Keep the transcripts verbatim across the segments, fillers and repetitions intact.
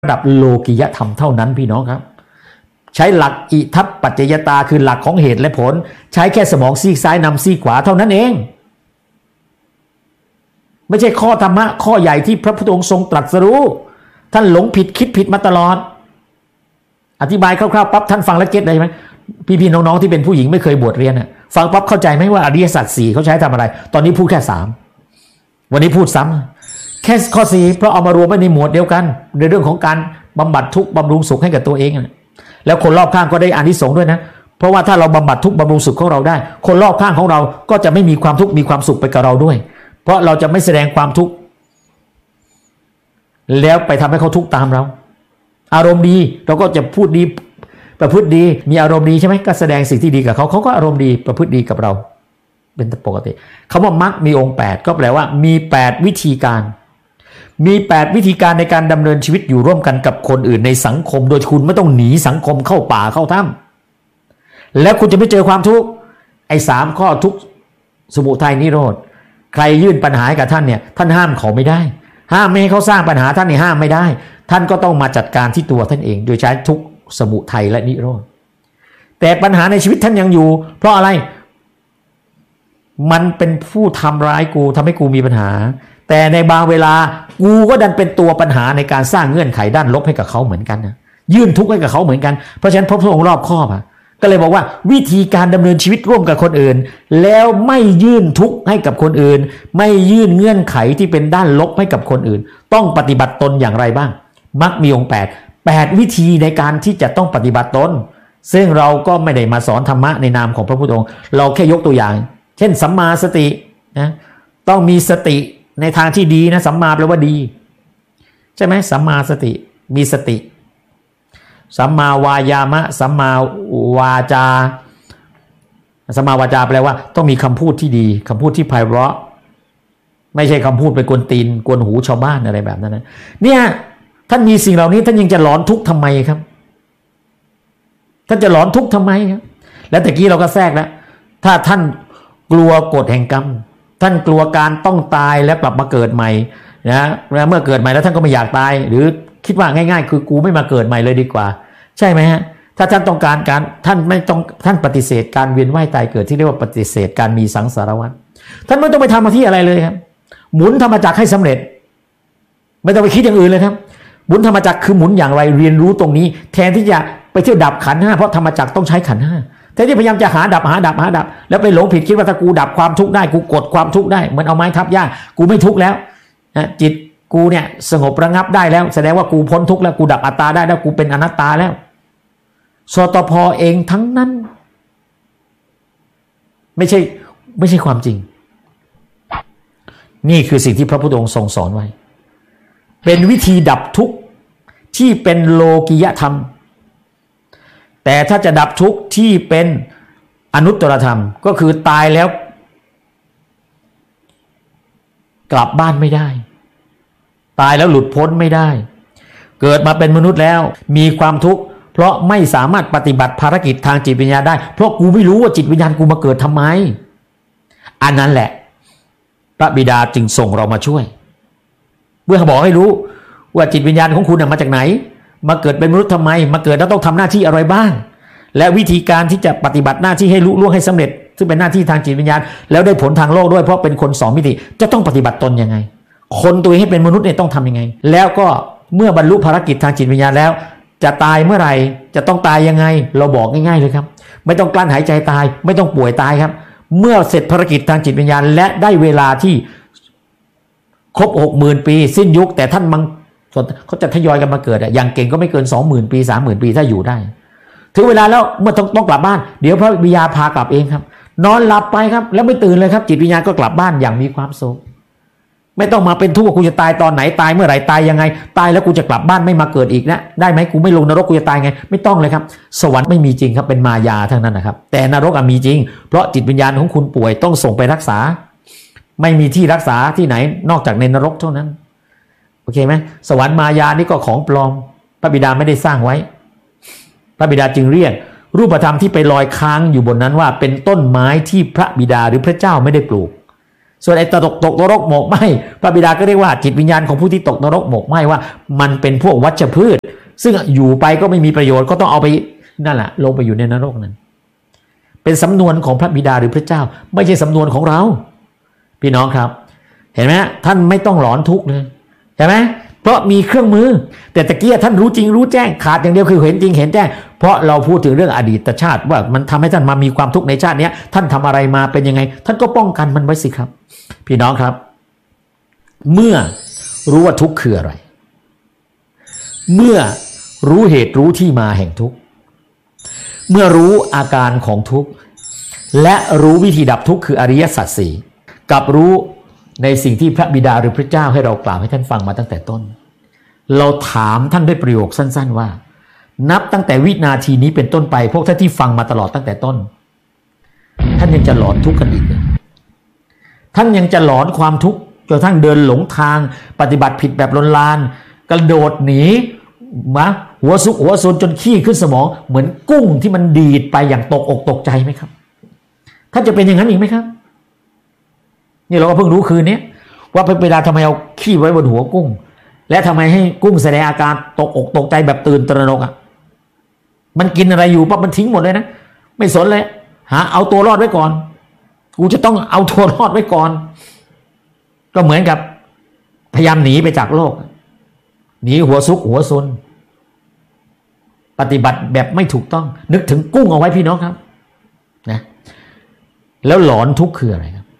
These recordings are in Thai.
ระดับโลกิยธรรมเท่านั้นพี่น้องครับใช้หลักอิทัปปัจจยตาคือหลักของเหตุและผลใช้แค่สมองซีกซ้ายนำซีกขวาเท่านั้นเองไม่ใช่ข้อธรรมะข้อใหญ่ที่พระพุทธองค์ทรงตรัสรู้ท่านหลงผิดคิดผิดมาตลอดอธิบายคร่าวๆปั๊บท่านฟังแล้วเก็ตได้ไหมพี่ๆน้องๆที่เป็นผู้หญิงไม่เคยบวชเรียนน่ะฟังปั๊บเข้าใจไหมว่าอริยสัจสี่เขาใช้ทำอะไรตอนนี้พูดแค่สามวันนี้พูดซ้ำแค่ข้อสี่เพราะเอามารวมไว้ในหมวดเดียวกันในเรื่องของการบำบัดทุกข์บำรุงสุขให้กับตัวเองแล้วคนรอบข้างก็ได้อานิสงส์ด้วยนะเพราะว่าถ้าเราบำบัดทุกข์บำรุงสุขของเราได้คนรอบข้างของเราก็จะไม่มีความทุกข์มีความสุขไปกับเราด้วยเพราะเราจะไม่แสดงความทุกข์แล้วไปทำให้เขาทุกข์ตามเราอารมณ์ดีเราก็จะพูดดีประพฤติดีมีอารมณ์ดีใช่ไหมก็แสดงสิ่งที่ดีกับเขาเขาก็อารมณ์ดีประพฤติดีกับเราเป็นปกติคำว่ามรรคมีองค์แปดก็แปลว่ามีแปดวิธีการมีแปดวิธีการในการดำเนินชีวิตอยู่ร่วมกันกับคนอื่นในสังคมโดยคุณไม่ต้องหนีสังคมเข้าป่าเข้าถ้ำแล้วคุณจะไม่เจอความทุกข์ไอ้สามข้อทุกข์สมุทัยนิโรธใครยื่นปัญหาให้กับท่านเนี่ยท่านห้ามเขาไม่ได้ห้ามไม่ให้เขาสร้างปัญหาท่านนี่ห้ามไม่ได้ท่านก็ต้องมาจัดการที่ตัวท่านเองโดยใช้ทุกข์สมุทัยและนิโรธแต่ปัญหาในชีวิตท่านยังอยู่เพราะอะไรมันเป็นผู้ทำร้ายกูทำให้กูมีปัญหาแต่ในบางเวลากูก็ดันเป็นตัวปัญหาในการสร้างเงื่อนไขด้านลบให้กับเขาเหมือนกันนะยื่นทุกข์ให้กับเขาเหมือนกันเพราะฉะนั้นพระพุทธองค์รอบคอบอ่ะก็เลยบอกว่าวิธีการดำเนินชีวิตร่วมกับคนอื่นแล้วไม่ยื่นทุกข์ให้กับคนอื่นไม่ยื่นเงื่อนไขที่เป็นด้านลบให้กับคนอื่นต้องปฏิบัติตนอย่างไรบ้างมรรคมีองค์แปด แปดวิธีในการที่จะต้องปฏิบัติตนซึ่งเราก็ไม่ได้มาสอนธรรมะในนามของพระพุทธองค์เราแค่ยกตัวอย่างเช่นสัมมาสตินะต้องมีสติในทางที่ดีนะสัมมาแปลว่าดีใช่ไหมสัมมาสติมีสติสัมมาวายามะสัมมาวาจาสัมมาวาจาแปลว่าต้องมีคำพูดที่ดีคำพูดที่ไพเราะไม่ใช่คำพูดไปกวนตีนกวนหูชาวบ้านอะไรแบบนั้นนะเนี่ยท่านมีสิ่งเหล่านี้ท่านยังจะหลอนทุกข์ทำไมครับท่านจะหลอนทุกข์ทำไมครับแล้วตะกี้เราก็แทรกแล้วถ้าท่านกลัวกฎแห่งกรรมท่านกลัวการต้องตายแล้วกลับมาเกิดใหม่นะแล้วเมื่อเกิดใหม่แล้วท่านก็ไม่อยากตายหรือคิดว่าง่ายๆคือกูไม่มาเกิดใหม่เลยดีกว่าใช่ไหมฮะถ้าท่านต้องการการท่านไม่ต้องท่านปฏิเสธการเวียนว่ายตายเกิดที่เรียกว่าปฏิเสธการมีสังสารวัฏท่านไม่ต้องไปทำมาที่อะไรเลยครับหมุนธรรมจักรให้สำเร็จไม่ต้องไปคิดอย่างอื่นเลยครับหมุนธรรมจักรคือหมุนอย่างไรเรียนรู้ตรงนี้แทนที่จะไปเที่ยวดับขันธ์ห้าเพราะธรรมจักรต้องใช้ขันธ์ห้าแทนที่พยายามจะหาดับหาดับหาดับแล้วไปหลงผิดคิดว่าถ้ากูดับความทุกข์ได้กูกดความทุกข์ได้เหมือนเอาไม้ทับหญ้ากูไม่ทุกข์แล้วนะจิตกูเนี่ยสงบระงับได้แล้วแสดงว่ากูพ้นทุกข์แล้วกูดับอัตตาได้แล้วกูเป็นอนัตตาแล้วสตพเองทั้งนั้นไม่ใช่ไม่ใช่ความจริงนี่คือสิ่งที่พระพุทธองค์ทรงสอนไว้เป็นวิธีดับทุกข์ที่เป็นโลกิยธรรมแต่ถ้าจะดับทุกข์ที่เป็นอนุตตรธรรมก็คือตายแล้วกลับบ้านไม่ได้ตายแล้วหลุดพ้นไม่ได้เกิดมาเป็นมนุษย์แล้วมีความทุกข์เพราะไม่สามารถปฏิบัติภารกิจทางจิตวิญญาณได้เพราะกูไม่รู้ว่าจิตวิญญาณกูมาเกิดทำไมอันนั้นแหละพระบิดาจึงส่งเรามาช่วยเพื่อบอกให้รู้ว่าจิตวิญญาณของคุณมาจากไหนมาเกิดเป็นมนุษย์ทำไมมาเกิดแล้วต้องทำหน้าที่อะไรบ้างและวิธีการที่จะปฏิบัติหน้าที่ให้ลุล่วงให้สำเร็จซึ่งเป็นหน้าที่ทางจิตวิญญาณแล้วได้ผลทางโลกด้วยเพราะเป็นคนสองมิติจะต้องปฏิบัติตนยังไงคนตัวให้เป็นมนุษย์เนี่ยต้องทำยังไงแล้วก็เมื่อบรรลุภารกิจทางจิตวิญญาณแล้วจะตายเมื่อไหร่จะต้องตายยังไงเราบอกง่ายๆเลยครับไม่ต้องกลั้นหายใจตายไม่ต้องป่วยตายครับเมื่อเสร็จภารกิจทางจิตวิญญาณและได้เวลาที่ครบหกหมื่นปีสิ้นยุคแต่ท่านมังเขาจะทยอยกันมาเกิดอะอย่างเก่งก็ไม่เกิน สองหมื่น ปี สามหมื่น ปีถ้าอยู่ได้ถึงเวลาแล้วเมื่อต้องต้องกลับบ้านเดี๋ยวพระบิดาพากลับเองครับนอนหลับไปครับแล้วไม่ตื่นเลยครับจิตวิญญาณก็กลับบ้านอย่างมีความสุขไม่ต้องมาเป็นทุกข์ว่ากูจะตายตอนไหนตายเมื่อไหร่ตายยังไงตายแล้วกูจะกลับบ้านไม่มาเกิดอีกนะได้ไหมกูไม่ลงนรกกูจะตายไงไม่ต้องเลยครับสวรรค์ไม่มีจริงครับเป็นมายาทั้งนั้นนะครับแต่นรกมีจริงเพราะจิตวิญญาณของคุณป่วยต้องส่งไปรักษาไม่มีที่รักษาที่ไหนนอกจากในนรกเท่านั้นโอเคไหมสวรรค์มายานี่ก็ของปลอมพระบิดาไม่ได้สร้างไว้พระบิดาจึงเรียกรูปธรรมที่ไปลอยค้างอยู่บนนั้นว่าเป็นต้นไม้ที่พระบิดาหรือพระเจ้าไม่ได้ปลูกส่วนไอ้ตกตกนรกหมกไหมพระบิดาก็เรียกว่าจิตวิญญาณของผู้ที่ตกนรกหมกไหมว่ามันเป็นพวกวัชพืชซึ่งอยู่ไปก็ไม่มีประโยชน์ก็ต้องเอาไปนั่นแหละลงไปอยู่ในนรกนั้นเป็นสำนวนของพระบิดาหรือพระเจ้าไม่ใช่สำนวนของเราพี่น้องครับเห็นไหมท่านไม่ต้องหลอนทุกข์เลยใช่ไหมเพราะมีเครื่องมือแต่ตะเกียท่านรู้จริงรู้แจ้งขาดอย่างเดียวคือเห็นจริงเห็นแจ้งเพราะเราพูดถึงเรื่องอดีตชาติว่ามันทำให้ท่านมามีความทุกข์ในชาตินี้ท่านทำอะไรมาเป็นยังไงท่านก็ป้องกันมันไว้สิครับพี่น้องครับเมื่อรู้ว่าทุกข์คืออะไรเมื่อรู้เหตุรู้ที่มาแห่งทุกข์เมื่อรู้อาการของทุกข์และรู้วิธีดับทุกข์คืออริยสัจสี่กับรู้ในสิ่งที่พระบิดาหรือพระเจ้าให้เรากล่าวให้ท่านฟังมาตั้งแต่ต้นเราถามท่านด้วยประโยคสั้นๆว่านับตั้งแต่วินาทีนี้เป็นต้นไปพวกท่านที่ฟังมาตลอดตั้งแต่ต้นท่านยังจะหลอนทุกข์กันอีกเลยท่านยังจะหลอนความทุกข์จนทั้งเดินหลงทางปฏิบัติผิดแบบลนลานกระโดดหนีมาหัวซุกหัวซนจนขี้ขึ้นสมองเหมือนกุ้งที่มันดีดไปอย่างตกอกตกใจไหมครับท่านจะเป็นอย่างนั้นอีกไหมครับนี่เราก็เพิ่งรู้คืนนี้ว่าเวลาทำไมเอาขี้ไว้บนหัวกุ้งและทำไมให้กุ้งแสดงอาการตกอกตกใจแบบตื่นตระหนกอ่ะมันกินอะไรอยู่ปั๊บมันทิ้งหมดเลยนะไม่สนเลยหาเอาตัวรอดไว้ก่อนกูจะต้องเอาตัวรอดไว้ก่อนก็เหมือนกับพยายามหนีไปจากโลกหนีหัวซุกหัวซนปฏิบัติแบบไม่ถูกต้องนึกถึงกุ้งเอาไว้พี่น้องครับนะแล้วหลอนทุกข์คืออะไรครับ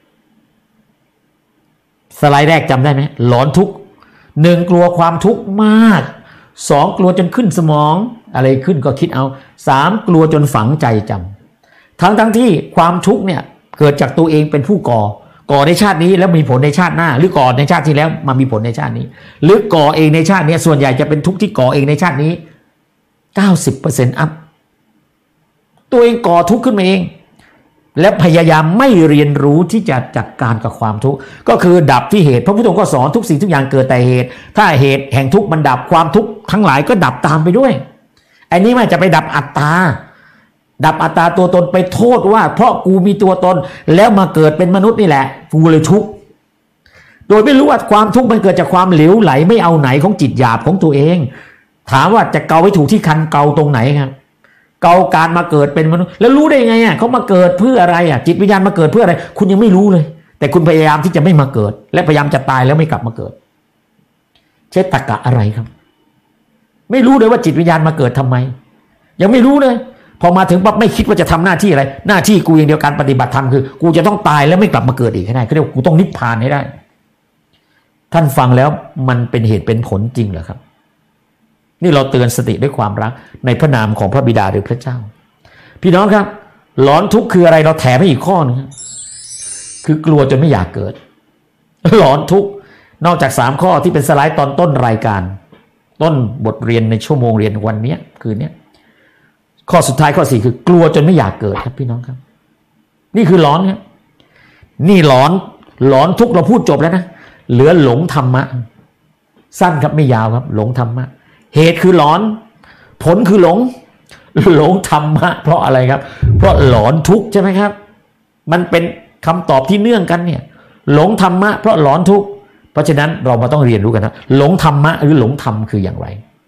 สไลด์แรกจำได้ไหมหลอนทุกข์หนึ่งกลัวความทุกข์มากสองกลัวจนขึ้นสมองอะไรขึ้นก็คิดเอาสามกลัวจนฝังใจจำทั้งทั้งที่ความทุกข์เนี่ยเกิดจากตัวเองเป็นผู้ก่อก่อในชาตินี้แล้วมีผลในชาติหน้าหรือก่อในชาติที่แล้วมามีผลในชาตินี้หรือก่อเองในชาตินี้ส่วนใหญ่จะเป็นทุกข์ที่ก่อเองในชาตินี้ เก้าสิบเปอร์เซ็นต์ อัพตัวเองก่อทุกข์ขึ้นมาเองและพยายามไม่เรียนรู้ที่จะจัดการกับความทุกข์ก็คือดับที่เหตุพระพุทธองค์ก็สอนทุกสิ่งทุกอย่างเกิดแต่เหตุถ้าเหตุแห่งทุกข์มันดับความทุกข์ทั้งหลายก็ดับตามไปด้วยอันนี้มันจะไปดับอัตตาดับอัตตาตัวตนไปโทษว่าเพราะกูมีตัวตนแล้วมาเกิดเป็นมนุษย์นี่แหละกูเลยทุกข์โดยไม่รู้ว่าความทุกข์มันเกิดจากความเหลวไหลไม่เอาไหนของจิตหยาบของตัวเองถามว่าจะเกาไว้ถูกที่คันเกาตรงไหนครับเกาการมาเกิดเป็นมนุษย์แล้วรู้ได้ไงอ่ะเขามาเกิดเพื่ออะไรอ่ะจิตวิญญาณมาเกิดเพื่ออะไรคุณยังไม่รู้เลยแต่คุณพยายามที่จะไม่มาเกิดและพยายามจะตายแล้วไม่กลับมาเกิดใช้ตรรกะอะไรครับไม่รู้เลยว่าจิตวิญญาณมาเกิดทำไมยังไม่รู้เลยพอมาถึงปั๊บไม่คิดว่าจะทำหน้าที่อะไรหน้าที่กูอย่างเดียวการปฏิบัติธรรมคือกูจะต้องตายแล้วไม่กลับมาเกิดอีกให้ได้เขาเรียกว่ากูต้องนิพพานให้ได้ท่านฟังแล้วมันเป็นเหตุเป็นผลจริงเหรอครับนี่เราเตือนสติด้วยความรักในพระนามของพระบิดาหรือพระเจ้าพี่น้องครับหลอนทุกข์คืออะไรเราแถมให้อีกข้อนึงคือกลัวจนไม่อยากเกิดหลอนทุกข์นอกจากสามข้อที่เป็นสไลด์ตอนต้นรายการต้นบทเรียนในชั่วโมงเรียนวันนี้คืนนี้ข้อสุดท้ายข้อสี่คือกลัวจนไม่อยากเกิดครับพี่น้องครับนี่คือหลอนครับนี่หลอนหลอนทุกข์เราพูดจบแล้วนะเหลือหลงธรรมะสั้นครับไม่ยาวครับหลงธรรมะเหตุคือหลอนผลคือหลงหลงธรรมะเพราะอะไรครับเพราะหลอนทุกข์ใช่ไหมครับมันเป็นคำตอบที่เนื่องกันเนี่ยหลงธรรมะเพราะหลอนทุกข์เพราะฉะนั้นเรามาต้องเรียนรู้กันนะหลงธรรมะหรือหลงธรรมคืออย่างไร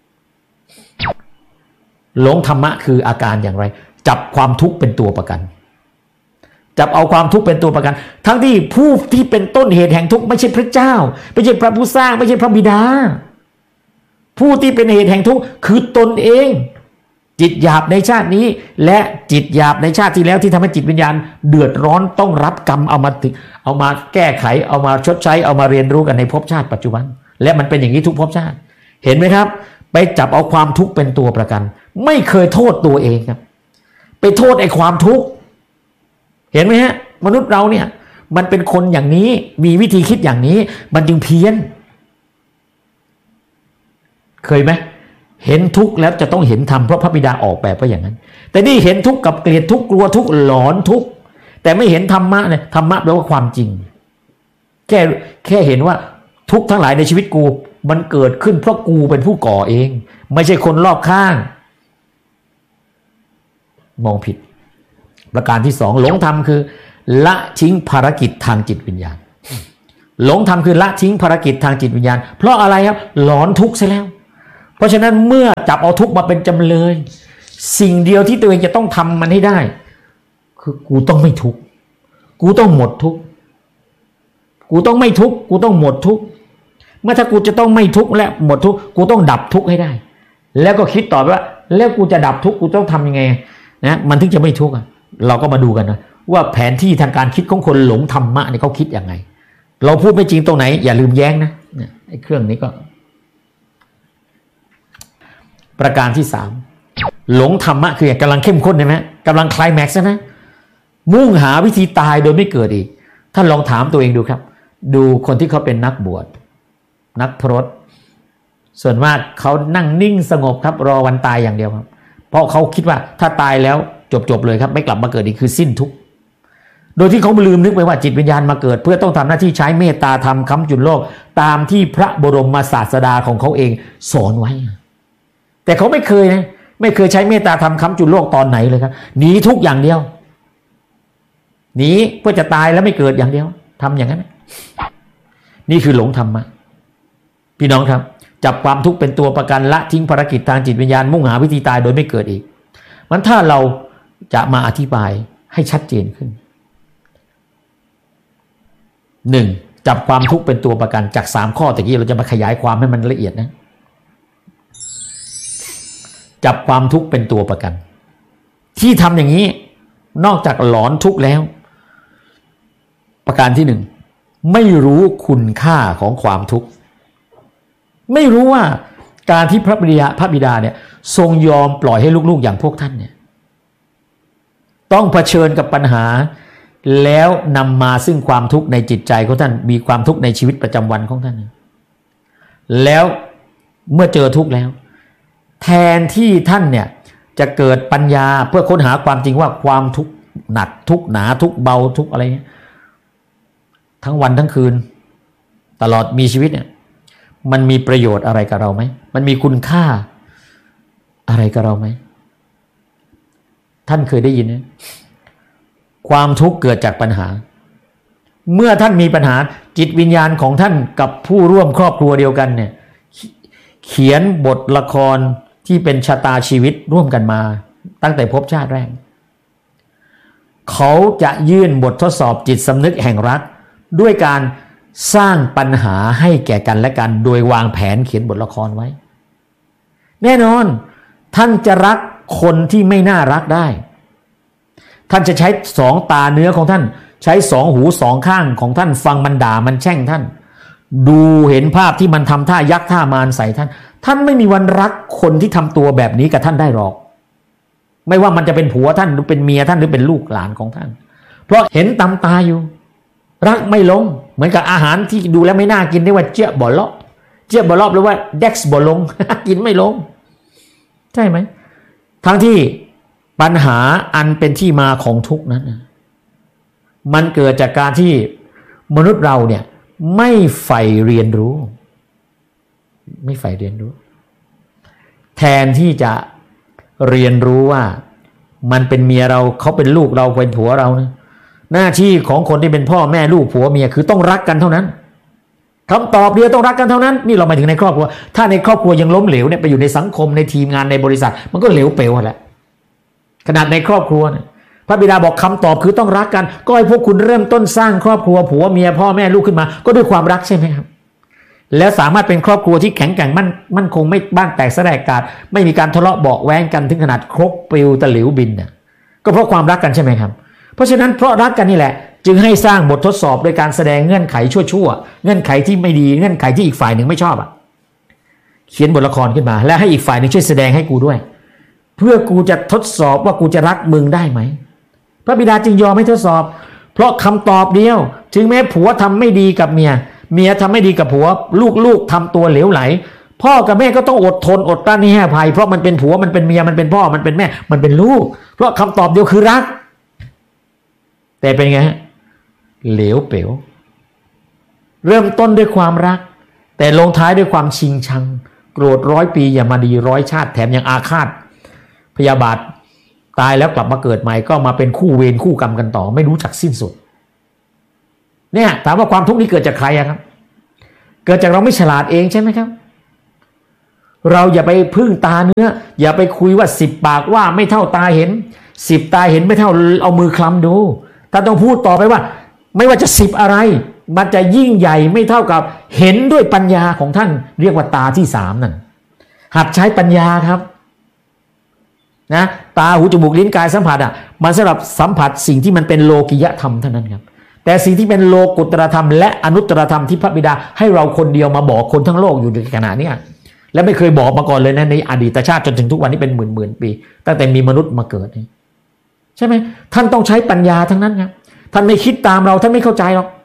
หลงธรรมะคืออาการอย่างไรจับความทุกข์เป็นตัวประกันจับเอาความทุกข์เป็นตัวประกันทั้งที่ผู้ที่เป็นต้นเหตุแห่งทุกข์ไม่ใช่พระเจ้าไม่ใช่พระผู้สร้างไม่ใช่พระบิดาผู้ที่เป็นเหตุแห่งทุกข์คือตนเองจิตหยาบในชาตินี้และจิตหยาบในชาติที่แล้วที่ทำให้จิตวิญญาณเดือดร้อนต้องรับกรรมเอามาเอามาแก้ไขเอามาชดใช้เอามาเรียนรู้กันในภพชาติปัจจุบันและมันเป็นอย่างนี้ทุกภพชาติเห็นไหมครับไปจับเอาความทุกข์เป็นตัวประกันไม่เคยโทษตัวเองครับไปโทษไอ้ความทุกข์เห็นไหมฮะมนุษย์เราเนี่ยมันเป็นคนอย่างนี้มีวิธีคิดอย่างนี้มันจึงเพี้ยนเคยไหมเห็นทุกข์แล้วจะต้องเห็นธรรมเพราะพระบิดาออกแบบว่าอย่างนั้นแต่นี่เห็นทุกข์กับเกลียดทุกข์กลัวทุกข์หลอนทุกข์แต่ไม่เห็นธรรมะเนี่ยธรรมะแปลว่าความจริงแค่แค่เห็นว่าทุกข์ทั้งหลายในชีวิตกูมันเกิดขึ้นเพราะกูเป็นผู้ก่อเองไม่ใช่คนรอบข้างมองผิดประการที่สองหลงธรรมคือละทิ้งภารกิจทางจิตวิญญาณหลงธรรมคือละทิ้งภารกิจทางจิตวิญญาณเพราะอะไรครับหลอนทุกข์ซะแล้วเพราะฉะนั้นเมื่อจับเอาทุกข์มาเป็นจำเลยสิ่งเดียวที่ตัวเองจะต้องทำมันให้ได้คือกูต้องไม่ทุกข์กูต้องหมดทุกข์กูต้องไม่ทุกข์กูต้องหมดทุกข์เมื่อถ้ากูจะต้องไม่ทุกข์และหมดทุกข์กูต้องดับทุกข์ให้ได้แล้วก็คิดต่อไปว่าแล้วกูจะดับทุกข์กูต้องทำยังไงนะมันถึงจะไม่ทุกข์เราก็มาดูกันนะว่าแผนที่ทางการคิดของคนหลงธรรมะเนี่ยเขาคิดยังไงเราพูดไม่จริงตรงไหนอย่าลืมแย้งนะเนี่ยไอ้เครื่องนี้ก็ประการที่สามหลงธรรมะคือกำลังเข้มข้นใช่ไหมกำลังไคลแม็กซ์นะมุ่งหาวิธีตายโดยไม่เกิดอีกท่านลองถามตัวเองดูครับดูคนที่เขาเป็นนักบวชนักพรตส่วนมากเขานั่งนิ่งสงบครับรอวันตายอย่างเดียวครับเพราะเขาคิดว่าถ้าตายแล้วจบๆเลยครับไม่กลับมาเกิดอีกคือสิ้นทุกข์โดยที่เขาลืมนึกไปว่าจิตวิญญาณมาเกิดเพื่อต้องทำหน้าที่ใช้เมตตาธรรมค้ำจุนโลกตามที่พระบรมศาสดาของเขาเองสอนไว้แต่เขาไม่เคยนะไม่เคยใช้เมตตาธรรมค้ำจุนโลกตอนไหนเลยครับหนีทุกอย่างเดียวหนีเพื่อจะตายแล้วไม่เกิดอย่างเดียวทำอย่างนั้นนี่คือหลงธรรมะพี่น้องครับจับความทุกข์เป็นตัวประกันละทิ้งภารกิจทางจิตวิญญาณมุ่งหาวิธีตายโดยไม่เกิดอีกมันถ้าเราจะมาอธิบายให้ชัดเจนขึ้นหนึ่งจับความทุกข์เป็นตัวประกันจากสามข้อตะกี้เราจะมาขยายความให้มันละเอียดนะจับความทุกข์เป็นตัวประกันที่ทำอย่างนี้นอกจากหลอนทุกข์แล้วประการที่หนึ่งไม่รู้คุณค่าของความทุกข์ไม่รู้ว่าการที่พระบิดาพระบิดาเนี่ยทรงยอมปล่อยให้ลูกๆอย่างพวกท่านเนี่ยต้องเผชิญกับปัญหาแล้วนำมาซึ่งความทุกข์ในจิตใจของท่านมีความทุกข์ในชีวิตประจำวันของท่านแล้วเมื่อเจอทุกข์แล้วแทนที่ท่านเนี่ยจะเกิดปัญญาเพื่อค้นหาความจริงว่าความทุกข์หนักทุกข์หนาทุกข์เบาทุกข์อะไรเงี้ยทั้งวันทั้งคืนตลอดมีชีวิตเนี่ยมันมีประโยชน์อะไรกับเราไหมมันมีคุณค่าอะไรกับเราไหมท่านเคยได้ยินไหมความทุกข์เกิดจากปัญหาเมื่อท่านมีปัญหาจิตวิญญาณของท่านกับผู้ร่วมครอบครัวเดียวกันเนี่ยเขียนบทละครที่เป็นชะตาชีวิตร่วมกันมาตั้งแต่พบชาติแรกเขาจะยื่นบททดสอบจิตสำนึกแห่งรักด้วยการสร้างปัญหาให้แก่กันและกันโดยวางแผนเขียนบทละครไว้แน่นอนท่านจะรักคนที่ไม่น่ารักได้ท่านจะใช้สองตาเนื้อของท่านใช้สองหูสองข้างของท่านฟังมันด่ามันแช่งท่านดูเห็นภาพที่มันทำท่ายักษ์ท่ามารใส่ท่านท่านไม่มีวันรักคนที่ทำตัวแบบนี้กับท่านได้หรอกไม่ว่ามันจะเป็นผัวท่านหรือเป็นเมียท่านหรือเป็นลูกหลานของท่านเพราะเห็นตำตาอยู่รักไม่ลงเหมือนกับอาหารที่ดูแล้วไม่น่ากินเรียกว่าเจี๊ยบบ่อเลาะเจี๊ยบบ่อเลาะหรือว่าเด็กซ์บ่อลง กินไม่ลงใช่ไหมทั้งที่ปัญหาอันเป็นที่มาของทุกข์นั้นมันเกิดจากการที่มนุษย์เราเนี่ยไม่ใฝ่เรียนรู้ไม่ใฝ่เรียนรู้แทนที่จะเรียนรู้ว่ามันเป็นเมียเราเขาเป็นลูกเราเป็นผัวเรานะหน้าที่ของคนที่เป็นพ่อแม่ลูกผัวเมียคือต้องรักกันเท่านั้นคำตอบเดียวต้องรักกันเท่านั้นนี่เราหมายถึงในครอบครัวถ้าในครอบครัวยังล้มเหลวเนี่ยไปอยู่ในสังคมในทีมงานในบริษัทมันก็เหลวเป๋วแหละขนาดในครอบครัวเนี่ยพระบิดาบอกคำตอบคือต้องรักกันก็ให้พวกคุณเริ่มต้นสร้างครอบครัวผัวเมียพ่อแม่ลูกขึ้นมาก็ด้วยความรักใช่ไหมครับแล้วสามารถเป็นครอบครัวที่แข็งแกร่งมั่นมั่นคงไม่บ้านแตกสลายขาดไม่มีการทะเลาะเบาะแว้งกันถึงขนาดครกปลิวตะหลิวบินเนี่ยก็เพราะความรักกันใช่ไหมครับเพราะฉะนั้นเพราะรักกันนี่แหละจึงให้สร้างบททดสอบโดยการแสดงเงื่อนไขชั่วๆเงื่อนไขที่ไม่ดีเงื่อนไขที่อีกฝ่ายหนึ่งไม่ชอบอ่ะเขียนบทละครขึ้นมาและให้อีกฝ่ายหนึ่งช่วยแสดงให้กูด้วยเพื่อกูจะทดสอบว่ากูจะรักมึงได้ไหมพระบิดาจึงยอมให้ทดสอบเพราะคำตอบเดียวถึงแม้ผัวทำไม่ดีกับเมียเมียทำไม่ดีกับผัวลูกๆทำตัวเหลวไหลพ่อกับแม่ก็ต้องอดทนอดกลั้นให้อภัยเพราะมันเป็นผัวมันเป็นเมียมันเป็นพ่อมันเป็นแม่มันเป็นลูกเพราะคำตอบเดียวคือรักแต่เป็นไงฮะเหลวเป๋วเริ่มต้นด้วยความรักแต่ลงท้ายด้วยความชิงชังโกรธร้อยปีอย่ามาดีร้อยชาติแถมยังอาฆาตพยาบาทตายแล้วกลับมาเกิดใหม่ก็มาเป็นคู่เวรคู่กรรมกันต่อไม่รู้จักสิ้นสุดเนี่ยถามว่าความทุกข์นี้เกิดจากใครอะครับเกิดจากเราไม่ฉลาดเองใช่ไหมครับเราอย่าไปพึ่งตาเนื้ออย่าไปคุยว่าสิบปากว่าไม่เท่าตาเห็นสิบตาเห็นไม่เท่าเอามือคลำดูท่านต้องพูดต่อไปว่าไม่ว่าจะสิบอะไรมันจะยิ่งใหญ่ไม่เท่ากับเห็นด้วยปัญญาของท่านเรียกว่าตาที่สามนั่นหัดใช้ปัญญาครับนะตาหูจมูกลิ้นกายสัมผัสอ่ะมันสำหรับสัมผัสสิ่งที่มันเป็นโลกิยธรรมเท่านั้นครับแต่สิ่งที่เป็นโลกุตตรธรรมและอนุตตรธรรมที่พระบิดาให้เราคนเดียวมาบอกคนทั้งโลกอยู่ในขณะนี้และไม่เคยบอกมาก่อนเลยนะในอดีตชาติจนถึงทุกวันนี้เป็นหมื่นหมื่นปีตั้งแต่มีมนุษย์มาเกิดใช่ไหมท่านต้องใช้ปัญญาทั้งนั้นครับท่านไม่คิดตามเราท่านไม่เข้าใจหรอก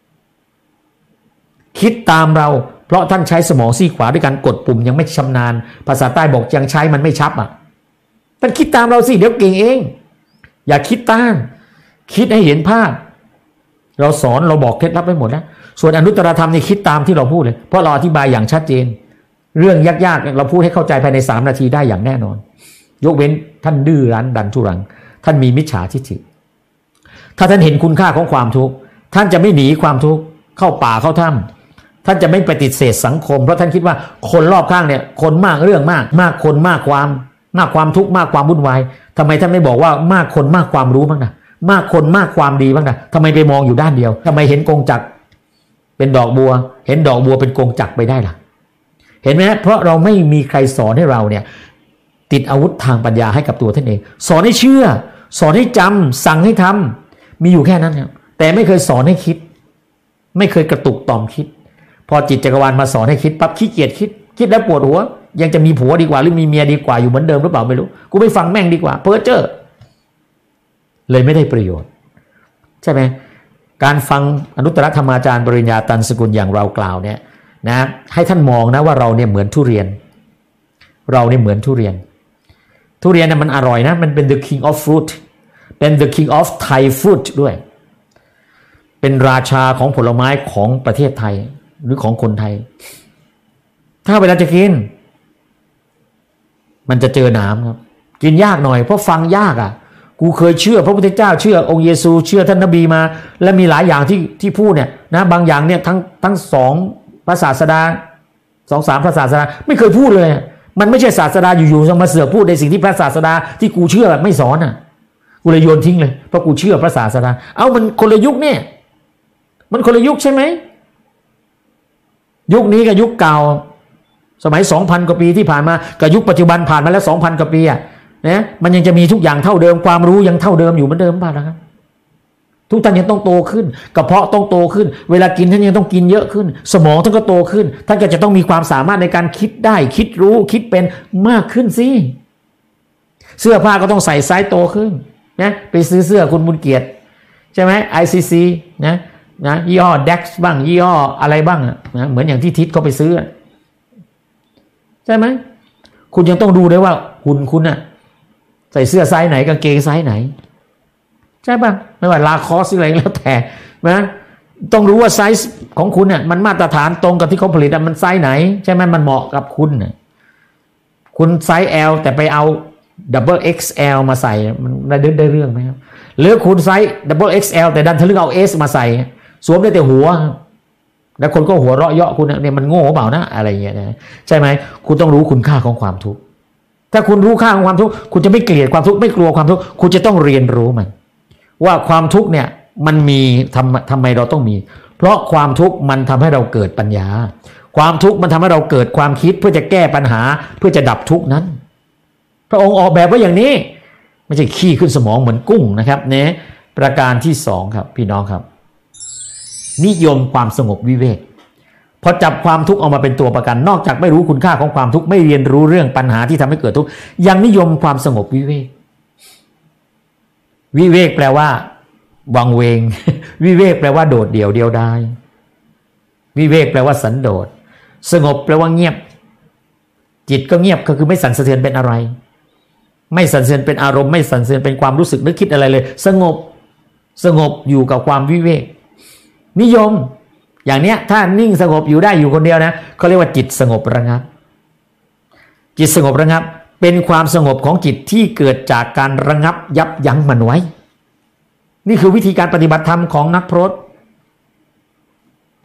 คิดตามเราเพราะท่านใช้สมองซีกขวาด้วยการกดปุ่มยังไม่ชำนาญภาษาใต้บอกยังใช้มันไม่ชับอ่ะท่านคิดตามเราสิเดี๋ยวเก่งเองอย่าคิดต้านคิดให้เห็นภาพเราสอนเราบอกเคล็ดลับไปหมดแล้วส่วนอนุตตรธรรมนี่คิดตามที่เราพูดเลยเพราะเราอธิบายอย่างชัดเจนเรื่องยากๆเราพูดให้เข้าใจภายในสามนาทีได้อย่างแน่นอนยกเว้นท่านดื้อรั้นดันทุรังท่านมีมิจฉาทิฏฐิถ้าท่านเห็นคุณค่าของความทุกข์ท่านจะไม่หนีความทุกข์เข้าป่าเข้าถ้ำท่านจะไม่ปฏิเสธสังคมเพราะท่านคิดว่าคนรอบข้างเนี่ยคนมากเรื่องมากมากคนมากความมากความทุกข์มากความวุ่นวายทำไมท่านไม่บอกว่ามากคนมากความรู้บ้างนะมากคนมากความดีบ้างนะทำไมไปมองอยู่ด้านเดียวทำไมเห็นกงจักรเป็นดอกบัวเห็นดอกบัวเป็นกงจักรไปได้ล่ะเห็นไหมเพราะเราไม่มีใครสอนให้เราเนี่ยติดอาวุธทางปัญญาให้กับตัวท่านเองสอนให้เชื่อสอนให้จำสั่งให้ทำมีอยู่แค่นั้นครับแต่ไม่เคยสอนให้คิดไม่เคยกระตุกต่อมคิดพอจิตจักรวาลมาสอนให้คิดปั๊บขี้เกียจคิดคิดแล้วปวดหัวยังจะมีผัวดีกว่าหรือมีเมียดีกว่าอยู่เหมือนเดิมหรือเปล่าไม่รู้กูไม่ฟังแม่งดีกว่าเพ้อเจ้อเลยไม่ได้ประโยชน์ใช่ไหมการฟังอนุตตรธรรมาจารย์ปริญญาตันสกุลอย่างเรากล่าวเนี่ยนะให้ท่านมองนะว่าเราเนี่ยเหมือนทุเรียนเราเนี่ยเหมือนทุเรียนทุเรียนเนี่ยมันอร่อยนะมันเป็น the king of fruit เป็น the king of Thai fruit ด้วยเป็นราชาของผลไม้ของประเทศไทยหรือของคนไทยถ้าเวลาจะกินมันจะเจอน้ำครับกินยากหน่อยเพราะฟังยากอ่ะกูเคยเชื่อพระพุทธเจ้าเชื่อองค์เยซูเชื่อท่านนบีมาและมีหลายอย่างที่ที่พูดเนี่ยนะบางอย่างเนี่ยทั้งทั้งสองพระศาสดาสองสามพระศาสดาไม่เคยพูดเลยมันไม่ใช่ศาสดาอยู่ๆจะมาเสือกพูดในสิ่งที่พระศาสดาที่กูเชื่อไม่สอนอ่ะกูเลยโยนทิ้งเลยเพราะกูเชื่อพระศาสดาเอามันคนละยุคเนี่ยมันคนละยุคใช่ไหมยุคนี้กับยุคเก่าสมัย สองพัน กว่าปีที่ผ่านมากับยุคปัจจุบันผ่านมาแล้ว สองพัน กว่าปีอ่ะนะมันยังจะมีทุกอย่างเท่าเดิมความรู้ยังเท่าเดิมอยู่เหมือนเดิมป่ะนะครับทุกท่านยังต้องโตขึ้นกระเพาะต้องโตขึ้นเวลากินท่านยังต้องกินเยอะขึ้นสมองท่านก็โตขึ้นท่านก็จะต้องมีความสามารถในการคิดได้คิดรู้คิดเป็นมากขึ้นสิเสื้อผ้าก็ต้องใส่ไซส์โตขึ้นนะไปซื้อเสื้อคุณบุญเกียรติใช่ไหม ไอ ซี ซี นะนะยี่ห้อ ดี อี เอ็กซ์ บ้างยี่ห้ออะไรบ้างนะเหมือนอย่างที่ทิศเขาไปซื้อใช่ไหมคุณยังต้องดูด้วยว่าหุ่นคุณน่ะใส่เสื้อไซส์ไหนกางเกงไซส์ไหนใช่ป่ะไม่ว่าลาคอสอะไรแล้วแต่นะต้องรู้ว่าไซส์ของคุณเนี่ยมันมาตรฐานตรงกับที่เขาผลิตมันไซส์ไหนใช่ไหมมันเหมาะกับคุณน่ะคุณไซส์ L แต่ไปเอา ดับเบิล เอ็กซ์ แอล มาใส่มันได้ได้เรื่องไหมครับหรือคุณไซส์ ดับเบิล เอ็กซ์ แอล แต่ดันทะลึ่งเอา S มาใส่สวมได้แต่หัวแล้วคนก็หัวเราะเยาะคุณเนี่ยมันโง่เปล่านะอะไรเงี้ยนะใช่ไหมคุณต้องรู้คุณค่าของความทุกข์ถ้าคุณรู้ค่าของความทุกข์คุณจะไม่เกลียดความทุกข์ไม่กลัวความทุกข์คุณจะต้องเรียนรู้มันว่าความทุกข์เนี่ยมันมีทำทำไมเราต้องมีเพราะความทุกข์มันทำให้เราเกิดปัญญาความทุกข์มันทำให้เราเกิดความคิดเพื่อจะแก้ปัญหาเพื่อจะดับทุกข์นั้นพระองค์ออกแบบไว้อย่างนี้ไม่ใช่ขี้ขึ้นสมองเหมือนกุ้งนะครับเนี่ยประการที่สองครับพี่น้องครับนิยมความสงบวิเวกพอจับความทุกข์ออกมาเป็นตัวประกันนอกจากไม่รู้คุณค่าของความทุกข์ไม่เรียนรู้เรื่องปัญหาที่ทำให้เกิดทุกข์ยังนิยมความสงบวิเวกวิเวกแปลว่าวังเวงวิเวกแปลว่าโดดเดี่ยวเดียวดายวิเวกแปลว่าสันโดษสงบแปลว่าเงียบจิตก็เงียบก็คือไม่สั่นสะเทือนเป็นอะไรไม่สั่นสะเทือนเป็นอารมณ์ไม่สั่นสะเทือนเป็นความรู้สึกนึกคิดอะไรเลยสงบสงบอยู่กับความวิเวกนิยมอย่างเนี้ยถ้านิ่งสงบอยู่ได้อยู่คนเดียวนะเขาเรียกว่าจิตสงบระงับจิตสงบระงับเป็นความสงบของจิตที่เกิดจากการระงับยับยั้งมันไว้นี่คือวิธีการปฏิบัติธรรมของนักพรต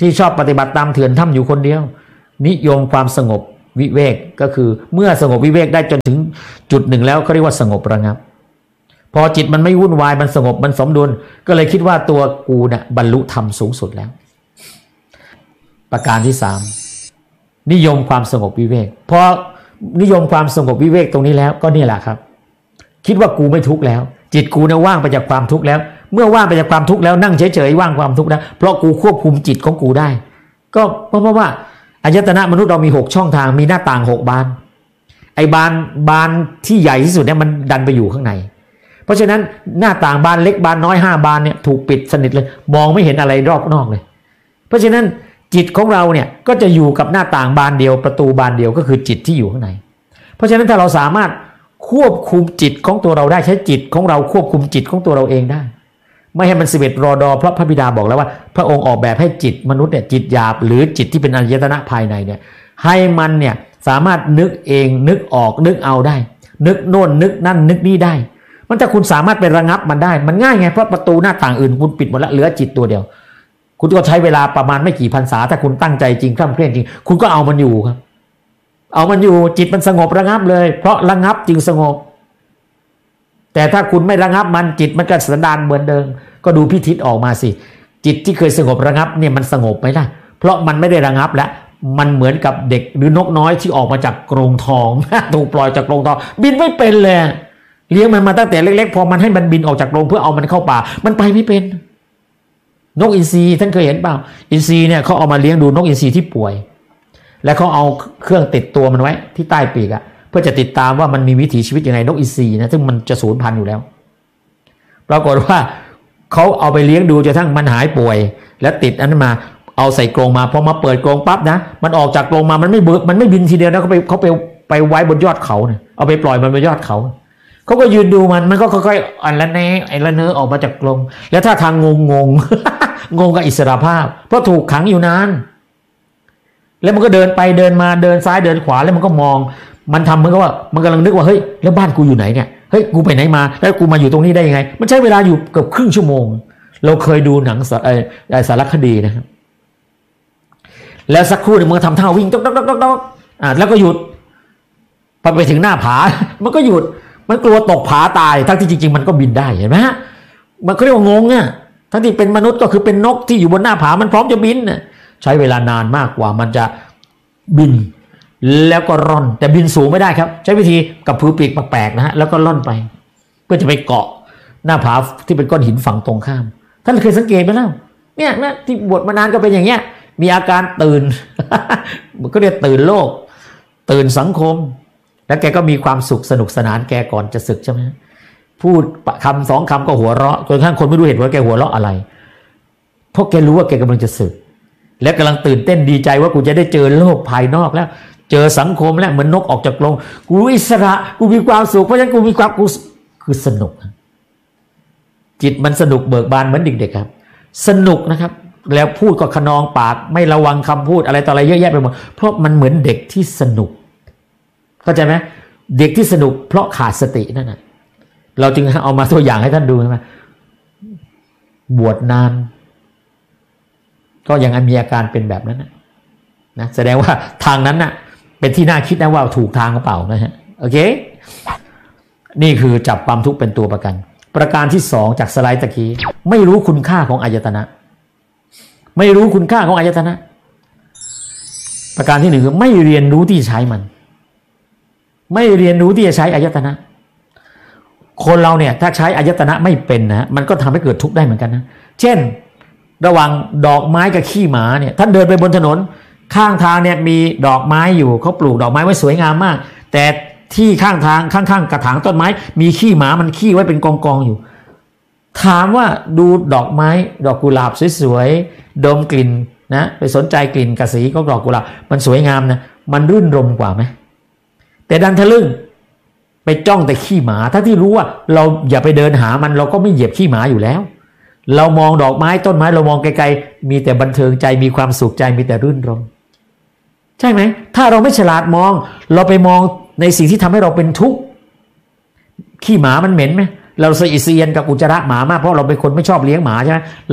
ที่ชอบปฏิบัติตามเถื่อนถ้ำอยู่คนเดียวนิยมความสงบวิเวกก็คือเมื่อสงบวิเวกได้จนถึงจุดหนึ่งแล้วเขาเรียกว่าสงบระงับพอจิตมันไม่วุ่นวายมันสงบมันสมดุลก็เลยคิดว่าตัวกูเนี่ยบรรลุธรรมสูงสุดแล้วประการที่สามนิยมความสงบวิเวกพอนิยมความสงบวิเวกตรงนี้แล้วก็นี่แหละครับคิดว่ากูไม่ทุกข์แล้วจิตกูเนี่ยว่างไปจากความทุกข์แล้วเมื่อว่างไปจากความทุกข์แล้วนั่งเฉยๆว่างความทุกข์แล้วเพราะกูควบคุมจิตของกูได้ก็เพราะว่าอายตนะมนุษย์เรามีหกช่องทางมีหน้าต่างหกบานไอ้บานบานที่ใหญ่ที่สุดเนี่ยมันดันไปอยู่ข้างในเพราะฉะนั้นหน้าต่างบานเล็กบานน้อยห้าบานเนี่ยถูกปิดสนิทเลยมองไม่เห็นอะไรรอบนอกเลยเพราะฉะนั้นจิตของเราเนี่ยก็จะอยู่กับหน้าต่างบานเดียวประตูบานเดียวก็คือจิตที่อยู่ข้างในเพราะฉะนั้นถ้าเราสามารถควบคุมจิตของตัวเราได้ใช้จิตของเราควบคุมจิตของตัวเราเองได้ไม่ให้มันสิบเอ็ดรอดอเพราะพระบิดาบอกแล้วว่าพระองค์ออกแบบให้จิตมนุษย์เนี่ยจิตหยาบหรือจิตที่เป็นอายตนะภายในเนี่ยให้มันเนี่ยสามารถนึกเองนึกออกนึกเอาได้นึกโน่นนึกนั่นนึกนี่ได้มันถ้าคุณสามารถไประงับมันได้มันง่ายไงเพราะประตูหน้าต่างอื่นคุณปิดหมดแล้วเหลือจิตตัวเดียวคุณก็ใช้เวลาประมาณไม่กี่พรรษาถ้าคุณตั้งใจจริงคร่ำเคร่งจริงคุณก็เอามันอยู่ครับเอามันอยู่จิตมันสงบระงับเลยเพราะระงับจึงสงบแต่ถ้าคุณไม่ระงับมันจิตมันก็สันดานเหมือนเดิมก็ดูพิทิศออกมาสิจิตที่เคยสงบระงับเนี่ยมันสงบไหมล่ะเพราะมันไม่ได้ระงับแล้วมันเหมือนกับเด็กหรือนกน้อยที่ออกมาจากกรงทองถูกปล่อยจากกรงทองบินไม่เป็นเลยเลี้ยงมันมาตั้งแต่เล็กๆพอมันให้มันบินออกจากกรงเพื่อเอามันเข้าป่ามันไปไม่เป็นนกอินทรีท่านเคยเห็นเปล่าอินทรีเนี่ยเขาเอามาเลี้ยงดูนกอินทรีที่ป่วยแล้วเขาเอาเครื่องติดตัวมันไว้ที่ใต้ปีกอะเพื่อจะติดตามว่ามันมีวิถีชีวิตยังไงนกอินทรีนะซึ่งมันจะสูญพันธุ์อยู่แล้วปรากฏว่าเขาเอาไปเลี้ยงดูจนทั้งมันหายป่วยแล้วติดอันนั้นมาเอาใส่กรงมาพอมาเปิดกรงปั๊บนะมันออกจากกรงมามันไม่เบิกมันไม่บินทีเดียวนะเขาไปเขาไปไปไว้บนยอดเขาเนี่ยเอาไปปล่อยมันบนยอดเขาเขาก็ยืนดูมันมันก็ค่อยๆอันละเนไอ้ละเนอออกมาจากกรงแล้วถ้าทางงงงง งงกับอิสระภาพเพราะถูกขังอยู่นานแล้วมันก็เดินไปเดินมาเดินซ้ายเดินขวาแล้วมันก็มองมันทำเหมือนกับว่ามันกำลังนึกว่าเฮ้ยแล้วบ้านกูอยู่ไหนเนี่ยเฮ้ยกูไปไหนมาแล้วกูมาอยู่ตรงนี้ได้ยังไงมันใช้เวลาอยู่เกือบครึ่งชั่วโมงเราเคยดูหนังสารไอ้สารคดีนะครับแล้วสักครู่หนึ่งมันทำท่าวิ่งต๊อกต๊อกต๊อกต๊อกอ่าแล้วก็หยุดพอไปถึงหน้าผามันก็หยุดมันกลัวตกผาตายทั้งที่จริงๆมันก็บินได้เห็นไหมฮะมันเขาเรียกว่างงอ่ะทั้งที่เป็นมนุษย์ก็คือเป็นนกที่อยู่บนหน้าผามันพร้อมจะบินน่ะใช้เวลานานมากกว่ามันจะบินแล้วก็ร่อนแต่บินสูงไม่ได้ครับใช้วิธีกับพือปีกแปลกๆนะฮะแล้วก็ล่อนไปเพื่อจะไปเกาะหน้าผาที่เป็นก้อนหินฝั่งตรงข้ามท่านเคยสังเกตไหมเล่าเนี่ยนะที่บวชมานานก็เป็นอย่างเงี้ยมีอาการตื่น มันก็เรียกตื่นโลกตื่นสังคมแล้วแกก็มีความสุขสนุกสนานแกก่อนจะศึกใช่ไหมพูดคำสองคำก็หัวเราะจนกระทั่งคนไม่รู้เหตุว่าแกหัวเราะอะไรเพราะแกรู้ว่าแกกำลังจะศึกและกำลังตื่นเต้นดีใจว่ากูจะได้เจอโลกภายนอกแล้วเจอสังคมแล้วเหมือนนกออกจากกรงกูอิสระกูมีความสุขเพราะฉะนั้นกูมีความกูคือสนุกจิตมันสนุกเบิกบานเหมือนเด็กๆครับสนุกนะครับแล้วพูดก็ขนองปากไม่ระวังคำพูดอะไรต่ออะไรเยอะแยะไปหมดเพราะมันเหมือนเด็กที่สนุกเข้าใจไหมเด็กที่สนุกเพราะขาดสตินั่นแหละเราจึงเอามาตัวอย่างให้ท่านดูใช่ไหมบวชนานก็ยังมีอาการเป็นแบบนั้นนะนะแสดงว่าทางนั้นนะเป็นที่น่าคิดนะว่าถูกทางหรือเปล่านะฮะโอเคนี่คือจับความทุกข์เป็นตัวประกันประการที่สองจากสไลด์ตะกี้ไม่รู้คุณค่าของอายตนะไม่รู้คุณค่าของอายตนะประการที่หนึ่งคือไม่เรียนรู้ที่ใช้มันไม่เรียนรู้ที่จะใช้อายตนะคนเราเนี่ยถ้าใช้อายตนะไม่เป็นนะมันก็ทำให้เกิดทุกข์ได้เหมือนกันนะเช่นระหว่างดอกไม้กับขี้หมาเนี่ยท่านเดินไปบนถนนข้างทางเนี่ยมีดอกไม้อยู่เขาปลูกดอกไม้ไว้สวยงามมากแต่ที่ข้างทางข้างๆกระถางต้นไม้มีขี้หมามันขี้ไว้เป็นกองๆอยู่ถามว่าดูดอกไม้ดอกกุหลาบสวยๆดมกลิ่นนะไปสนใจกลิ่นกระสีของดอกกุหลาบมันสวยงามนะมันรื่นรมกว่าไหมแต่ดันทะลึ่งไปจ้องแต่ขี้หมาถ้าที่รู้ว่าเราอย่าไปเดินหามันเราก็ไม่เหยียบขี้หมาอยู่แล้วเรามองดอกไม้ต้นไม้เรามองไกลๆมีแต่บันเทิงใจมีความสุขใจมีแต่รื่นรมใช่ไหมถ้าเราไม่ฉลาดมองเราไปมองในสิ่งที่ทำให้เราเป็นทุกข์ขี้หมามันเหม็นไหมเราเสียดสีกับอุจจาระหมามากเพราะเราเป็นคนไม่ชอบเลี้ยงหมาใช่ไหมเรา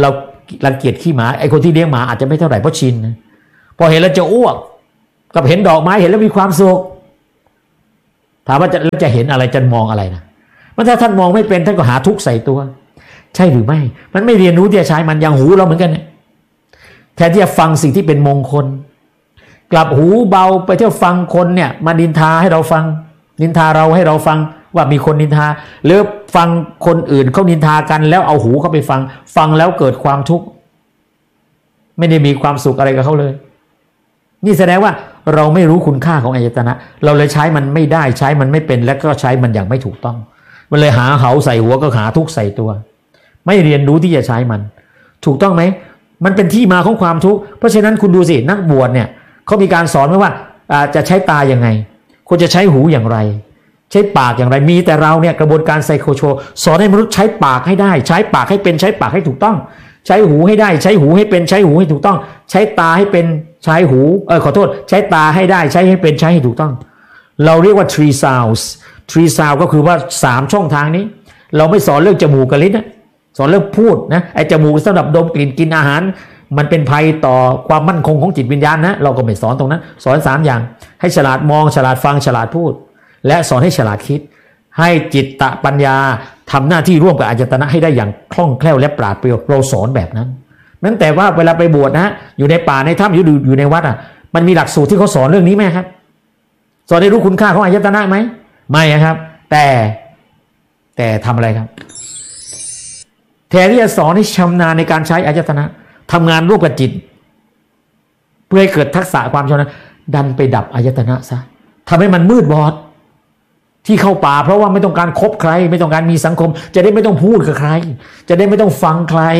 รังเกียจขี้หมาไอ้คนที่เลี้ยงหมาอาจจะไม่เท่าไหร่เพราะชินนะพอเห็นแล้วจะอ้วกกับเห็นดอกไม้เห็นแล้วมีความสุขถามว่าจะแล้วจะเห็นอะไรจะมองอะไรนะมันถ้าท่านมองไม่เป็นท่านก็หาทุกข์ใส่ตัวใช่หรือไม่มันไม่เรียนรู้ที่จะใช้มันอย่างหูเราเหมือนกันเนี่ยแทนที่จะฟังสิ่งที่เป็นมงคลกลับหูเบาไปเที่ยวฟังคนเนี่ยมานินทาให้เราฟังนินทาเราให้เราฟังว่ามีคนนินทาหรือฟังคนอื่นเขานินทากันแล้วเอาหูเข้าไปฟังฟังแล้วเกิดความทุกข์ไม่ได้มีความสุขอะไรกับเขาเลยนี่แสดงว่าเราไม่รู้คุณค่าของอายตนะเราเลยใช้มันไม่ได้ใช้มันไม่เป็นและก็ใช้มันอย่างไม่ถูกต้องมันเลยหาเหาใส่หัวก็หาทุกข์ใส่ตัวไม่เรียนรู้ที่จะใช้มันถูกต้องไหมมันเป็นที่มาของความทุกข์เพราะฉะนั้นคุณดูสินักบวชเนี่ยเขามีการสอนไว้ว่าจะใช้ตาอย่างไงควรจะใช้หูอย่างไรใช้ปากอย่างไรมีแต่เราเนี่ยกระบวนการไซโคโชสอนให้มนุษย์ใช้ปากให้ได้ใช้ปากให้เป็นใช้ปากให้ถูกต้องใช้หูให้ได้ใช้หูให้เป็นใช้หูให้ถูกต้องใช้ตาให้เป็นใช้หูเออขอโทษใช้ตาให้ได้ใช้ให้เป็นใช้ให้ถูกต้องเราเรียกว่า three sounds three sound ก็คือว่าสามช่องทางนี้เราไม่สอนเรื่องจมูกกับลิ้นนะสอนเรื่องพูดนะไอ้จมูกสำหรับดมกลิ่นกินอาหารมันเป็นภัยต่อความมั่นคงของจิตวิญญาณนะเราก็ไม่สอนตรงนั้นสอนสามอย่างให้ฉลาดมองฉลาดฟังฉลาดพูดและสอนให้ฉลาดคิดให้จิตตปัญญาทำหน้าที่ร่วมกับอายตนะให้ได้อย่างคล่องแคล่วและปราดเปรียวเราสอนแบบนั้นนั้นแต่ว่าเวลาไปบวชนะอยู่ในป่าในถ้ำอยู่อยู่ในวัดอ่ะมันมีหลักสูตรที่เขาสอนเรื่องนี้ไหมครับสอนให้รู้คุณค่าของอายตนะไหมไม่ครับแต่แต่ทำอะไรครับแทนที่จะสอนให้ชำนาญในการใช้อายตนะทำงานร่วมกับจิตเพื่อให้เกิดทักษะความชำนาญดันไปดับอายตนะซะทำให้มันมืดบอดที่เข้าป่าเพราะว่าไม่ต้องการคบใครไม่ต้องการมีสังคมจะได้ไม่ต้องพูดกับใครจะได้ไม่ต้องฟังใคร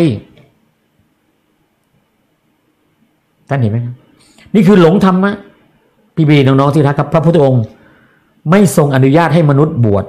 ท่านเห็นไหมครับนี่คือหลงธรรมะพี่บีน้องๆที่รักครับพระพุทธองค์ไม่ทรงอนุญาตให้มนุษย์บวช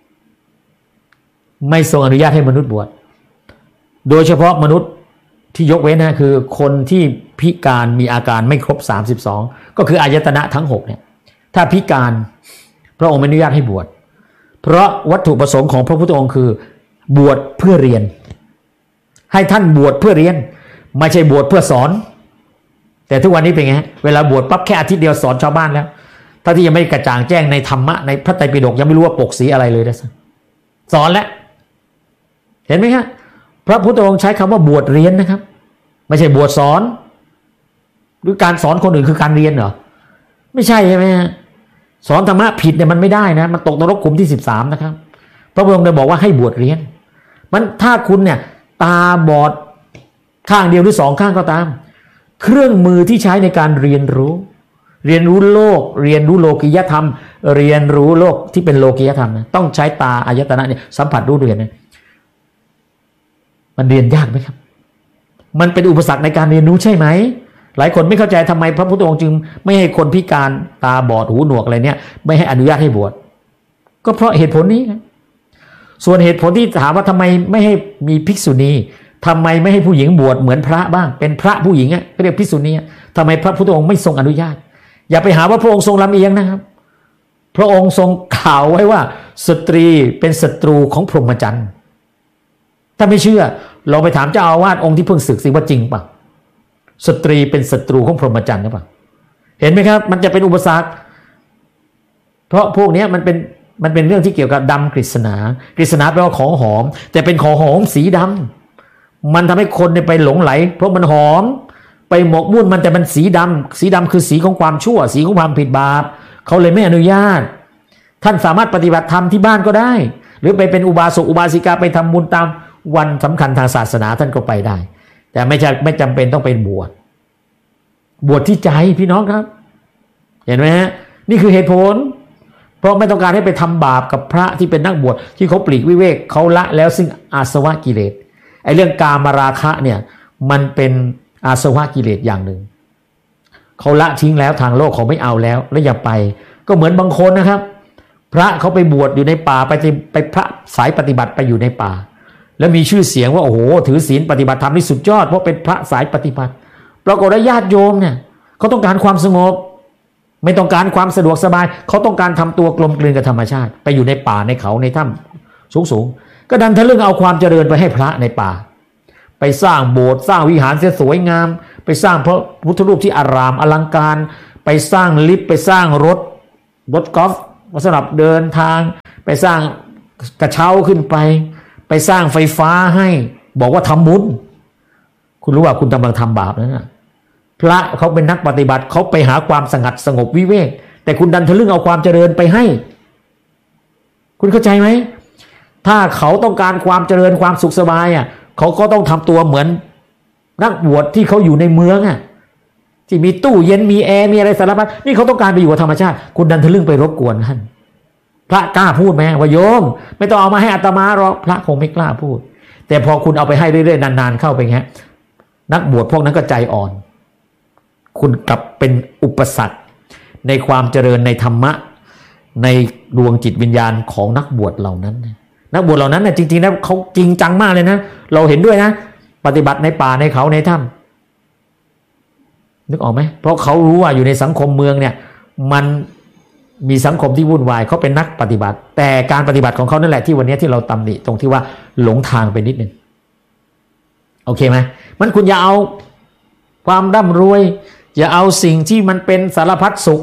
ไม่ทรงอนุญาตให้มนุษย์บวชโดยเฉพาะมนุษย์ที่ยกเว้นนะคือคนที่พิการมีอาการไม่ครบสามสิบสองก็คืออายตนะทั้งหกเนี่ยถ้าพิการพระองค์ไม่อนุญาตให้บวชเพราะวัตถุประสงค์ของพระพุทธองค์คือบวชเพื่อเรียนให้ท่านบวชเพื่อเรียนไม่ใช่บวชเพื่อสอนแต่ทุกวันนี้เป็นไงเวลาบวชปั๊บแค่อาทิตย์เดียวสอนชาวบ้านแล้วถ้าที่ยังไม่กระจ่างแจ้งในธรรมะในพระไตรปิฎกยังไม่รู้ว่าปกสีอะไรเลยนะสอนแล้วเห็นไหมครับพระพุทธองค์ใช้คำว่าบวชเรียนนะครับไม่ใช่บวชสอนหรือการสอนคนอื่นคือการเรียนเหรอไม่ใช่ใช่ไหมฮะสอนธรรมะผิดเนี่ยมันไม่ได้นะมันตกนรกขุมที่สิบสามนะครับพระพุทธองค์ได้บอกว่าให้บวชเรียนมันถ้าคุณเนี่ยตาบอดข้างเดียวหรือสองข้างก็ตามเครื่องมือที่ใช้ในการเรียนรู้เรียนรู้โลกเรียนรู้โลกิยธรรมเรียนรู้โลกที่เป็นโลกิยธรรมนะต้องใช้ตาอายตนะเนี่ยสัมผัสรู้เรียนเนี่ยมันเรียนยากไหมครับมันเป็นอุปสรรคในการเรียนรู้ใช่ไหมหลายคนไม่เข้าใจทำไมพระพุทธองค์จึงไม่ให้คนพิการตาบอดหูหนวกอะไรเนี่ยไม่ให้อนุญาตให้บวชก็เพราะเหตุผลนี้ส่วนเหตุผลที่ถามว่าทำไมไม่ให้มีภิกษุณีทำไมไม่ให้ผู้หญิงบวชเหมือนพระบ้างเป็นพระผู้หญิงอ่ะเรียกภิกษุณีทำไมพระพุทธองค์ไม่ทรงอนุญาตอย่าไปหาว่าพระองค์ทรงลำเอียงนะครับพระองค์ทรงกล่าวไว้ว่าสตรีเป็นศัตรูของพรหมจรรย์ถ้าไม่เชื่อเราไปถามเจ้าอาวาสองค์ที่เพิ่งศึกสิว่าจริงป่ะสตรีเป็นศัตรูของพรหมจรรย์หรือเปล่าเห็นไหมครับมันจะเป็นอุปสรรคเพราะพวกนี้มันเป็นมันเป็นเรื่องที่เกี่ยวกับดำกฤษณากฤษณาแปลว่าของหอมแต่เป็นของหอมสีดำมันทำให้คนไปหลงไหลเพราะมันหอมไปหมกมุ่นมันแต่มันสีดำสีดำคือสีของความชั่วสีของความผิดบาปเขาเลยไม่อนุญาตท่านสามารถปฏิบัติธรรมที่บ้านก็ได้หรือไปเป็นอุบาสกอุบาสิกาไปทำบุญตามวันสำคัญทางศาสนาท่านก็ไปได้แต่ไม่ใช่ไม่จำเป็นต้องเป็นบวชบวชที่ใจพี่น้องครับเห็นไหมฮะนี่คือเหตุผลเพราะไม่ต้องการให้ไปทำบาปกับพระที่เป็นนักบวชที่เขาปลีกวิเวกเขาละแล้วซึ่งอาสวะกิเลสไอ้เรื่องกามราคะเนี่ยมันเป็นอาสวะกิเลสอย่างหนึ่งเขาละทิ้งแล้วทางโลกเขาไม่เอาแล้วแล้วอย่าไปก็เหมือนบางคนนะครับพระเขาไปบวชอยู่ในป่าไปไปพระสายปฏิบัติไปอยู่ในป่าแล้วมีชื่อเสียงว่าโอ้โหถือศีลปฏิบัติธรรมที่สุดยอดเพราะเป็นพระสายปฏิบัติปรากฏว่าญาติโยมเนี่ยเขาต้องการความสงบไม่ต้องการความสะดวกสบายเขาต้องการทำตัวกลมกลืนกับธรรมชาติไปอยู่ในป่าในเขาในถ้ำสูงๆก็ดันทะลึ่งเอาความเจริญไปให้พระในป่าไปสร้างโบสถ์สร้างวิหารเสียสวยงามไปสร้างพระพุทธรูปที่อารามอลังการไปสร้างลิฟต์ไปสร้างรถรถกอล์ฟสำหรับเดินทางไปสร้างกระเช้าขึ้นไปไปสร้างไฟฟ้าให้บอกว่าทำบุญคุณรู้ว่าคุณกำลังทำบาปนั่นนะพระเขาเป็นนักปฏิบัติเขาไปหาความสงัดสงบวิเวกแต่คุณดันทะลึ่งเอาความเจริญไปให้คุณเข้าใจไหมถ้าเขาต้องการความเจริญความสุขสบายอ่ะเขาก็ต้องทำตัวเหมือนนักบวชที่เขาอยู่ในเมืองอ่ะที่มีตู้เย็นมีแอร์มีอะไรสารพัดนี่เขาต้องการไปอยู่กับธรรมชาติคุณดันทะลึ่งไปรบกวนท่านพระกล้าพูดไหมว่าโยมไม่ต้องเอามาให้อาตมาหรอกพระคงไม่กล้าพูดแต่พอคุณเอาไปให้เรื่อยๆนานๆเข้าไปเงี้ยนักบวชพวกนั้นก็ใจอ่อนคุณกลับเป็นอุปสรรคในความเจริญในธรรมะในดวงจิตวิญญาณของนักบวชเหล่านั้นนักบวชเหล่านั้นเนี่ยจริงๆแล้วเขาจริงจังมากเลยนะเราเห็นด้วยนะปฏิบัติในป่าในเขาในถ้ำนึกออกไหมเพราะเขารู้ว่าอยู่ในสังคมเมืองเนี่ยมันมีสังคมที่วุ่นวายเขาเป็นนักปฏิบัติแต่การปฏิบัติของเขานั่นแหละที่วันนี้ที่เราตำหนิตรงที่ว่าหลงทางไปนิดนึงโอเคไหมมันคุณอย่าเอาความร่ำรวยอย่าเอาสิ่งที่มันเป็นสารพัดสุข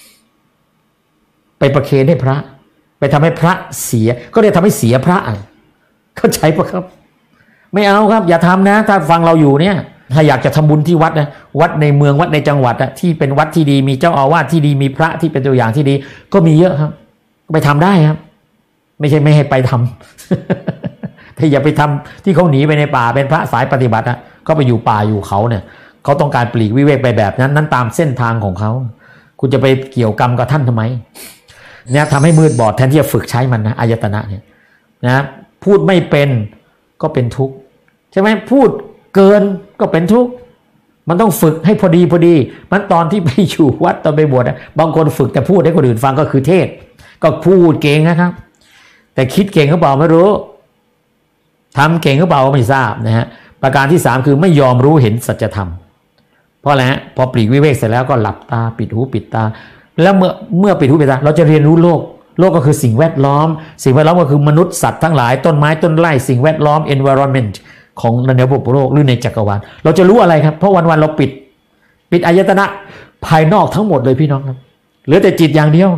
ไปประเคนให้พระไปทำให้พระเสียก็ได้ทำให้เสียพระเข้าใจปะครับไม่เอาครับอย่าทำนะถ้าฟังเราอยู่เนี่ยถ้าอยากจะทำบุญที่วัดนะวัดในเมืองวัดในจังหวัดอะที่เป็นวัดที่ดีมีเจ้าอาวาสที่ดีมีพระที่เป็นตัวอย่างที่ดีก็มีเยอะครับไปทำได้ครับไม่ใช่ไม่ให้ไปทำแต่อย่าไปทำที่เขาหนีไปในป่าเป็นพระสายปฏิบัติอะก็ไปอยู่ป่าอยู่เขาเนี่ยเขาต้องการปลีกวิเวกไปแบบนั้นนั้นตามเส้นทางของเขาคุณจะไปเกี่ยวกรรมกับท่านทำไมเนี่ยทำให้มืดบอดแทนที่จะฝึกใช้มันนะอายตนะเนี่ยนะพูดไม่เป็นก็เป็นทุกข์ใช่ไหมพูดเกินก็เป็นทุกข์มันต้องฝึกให้พอดีพอดีมันตอนที่ไปอยู่วัดตอนไปบวชบางคนฝึกแต่พูดให้คนอื่นฟังก็คือเทศก็พูดเก่งนะครับแต่คิดเก่งหรือเปล่าไม่รู้ทำเก่งหรือเปล่าไม่ทราบนะฮะประการที่สามคือไม่ยอมรู้เห็นสัจธรรมเพราะอะไรฮะพอปลีกวิเวกเสร็จแล้วก็หลับตาปิดหูปิดตาแล้วเมื่อเมื่อปิดหูปิดตาเราจะเรียนรู้โลกโลกก็คือสิ่งแวดล้อมสิ่งแวดล้อมก็คือมนุษย์สัตว์ทั้งหลายต้นไม้ต้นไร่สิ่งแวดล้อม environment ของในระบบโลกหรือในจักรวาลเราจะรู้อะไรครับเพราะวันๆเราปิดปิดอายตนะภายนอกทั้งหมดเลยพี่น้องครับเหลือแต่จิตอย่างเดียว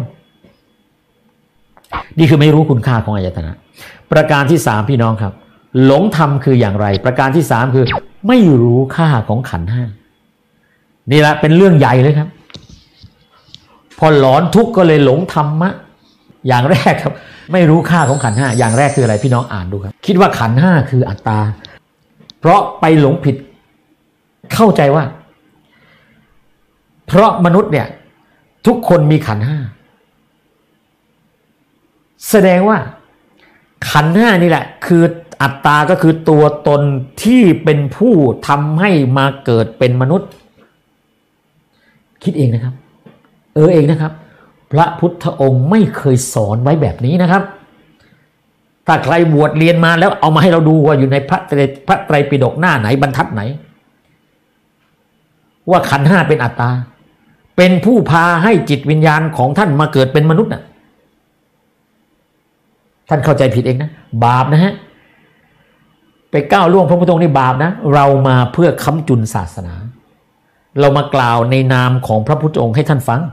นี่คือไม่รู้คุณค่าของอายตนะประการที่สามพี่น้องครับหลงธรรมคืออย่างไรประการที่สามคือไม่รู้ค่าของขันธ์ห้านี่แหละเป็นเรื่องใหญ่เลยครับพอหลอนทุกข์ก็เลยหลงธรรมะอย่างแรกครับไม่รู้ค่าของขันธ์ห้าอย่างแรกคืออะไรพี่น้องอ่านดูครับคิดว่าขันธ์ห้าคืออัตตาเพราะไปหลงผิดเข้าใจว่าเพราะมนุษย์เนี่ยทุกคนมีขันธ์ห้าแสดงว่าขันธ์ห้านี่แหละคืออัตตาก็คือตัวตนที่เป็นผู้ทำให้มาเกิดเป็นมนุษย์คิดเองนะครับเออเองนะครับพระพุทธองค์ไม่เคยสอนไว้แบบนี้นะครับถ้าใครบวชเรียนมาแล้วเอามาให้เราดูว่าอยู่ในพระไตรพระไตรปิฎกหน้าไหนบรรทัดไหนว่าขันธ์ห้าเป็นอัตตาเป็นผู้พาให้จิตวิญญาณของท่านมาเกิดเป็นมนุษย์น่ะท่านเข้าใจผิดเองนะบาปนะฮะไปก้าวล่วงพระพุทธองค์นี่บาปนะเรามาเพื่อค้ำจุนศาสนาเรามากล่าวในนามของพระพุทธองค์ให้ท่านฟัง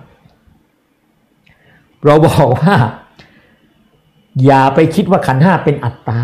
เราบอกว่าอย่าไปคิดว่าขันธ์ห้าเป็นอัตตา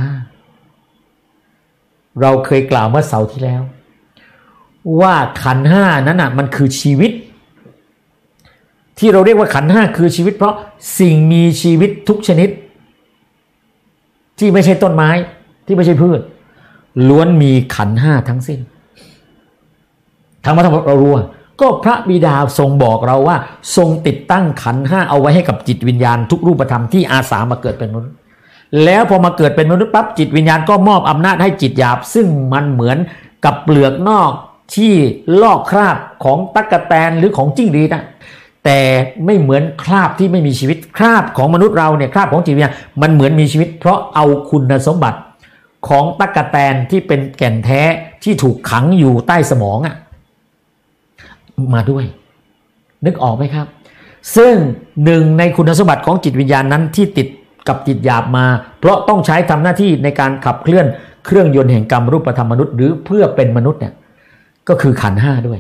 เราเคยกล่าวเมื่อเสาร์ที่แล้วว่าขันธ์ห้านั้นน่ะมันคือชีวิตที่เราเรียกว่าขันธ์ห้าคือชีวิตเพราะสิ่งมีชีวิตทุกชนิดที่ไม่ใช่ต้นไม้ที่ไม่ใช่พืชล้วนมีขันธ์ห้าทั้งสิ้นทั้งหมดทั้งหมดเรารู้ก็พระบิดาทรงบอกเราว่าทรงติดตั้งขันธ์ห้าเอาไว้ให้กับจิตวิญญาณทุกรูปธรรมที่อาสามาเกิดเป็นมนุษย์แล้วพอมาเกิดเป็นมนุษย์ปั๊บจิตวิญญาณก็มอบอำนาจให้จิตหยาบซึ่งมันเหมือนกับเปลือกนอกที่ลอกคราบของตั๊กแตนหรือของจิ้งหรีดนะแต่ไม่เหมือนคราบที่ไม่มีชีวิตคราบของมนุษย์เราเนี่ยคราบของจิตวิญญาณมันเหมือนมีชีวิตเพราะเอาคุณสมบัติของตั๊กแตนที่เป็นแก่นแท้ที่ถูกขังอยู่ใต้สมองอ่ะมาด้วยนึกออกไหมครับซึ่งหนึ่งในคุณสมบัติของจิตวิญญาณนั้นที่ติดกับจิตหยาบมาเพราะต้องใช้ทำหน้าที่ในการขับเคลื่อนเครื่องยนต์แห่งกรรมรูปธรรมมนุษย์หรือเพื่อเป็นมนุษย์เนี่ยก็คือขันธ์ห้าด้วย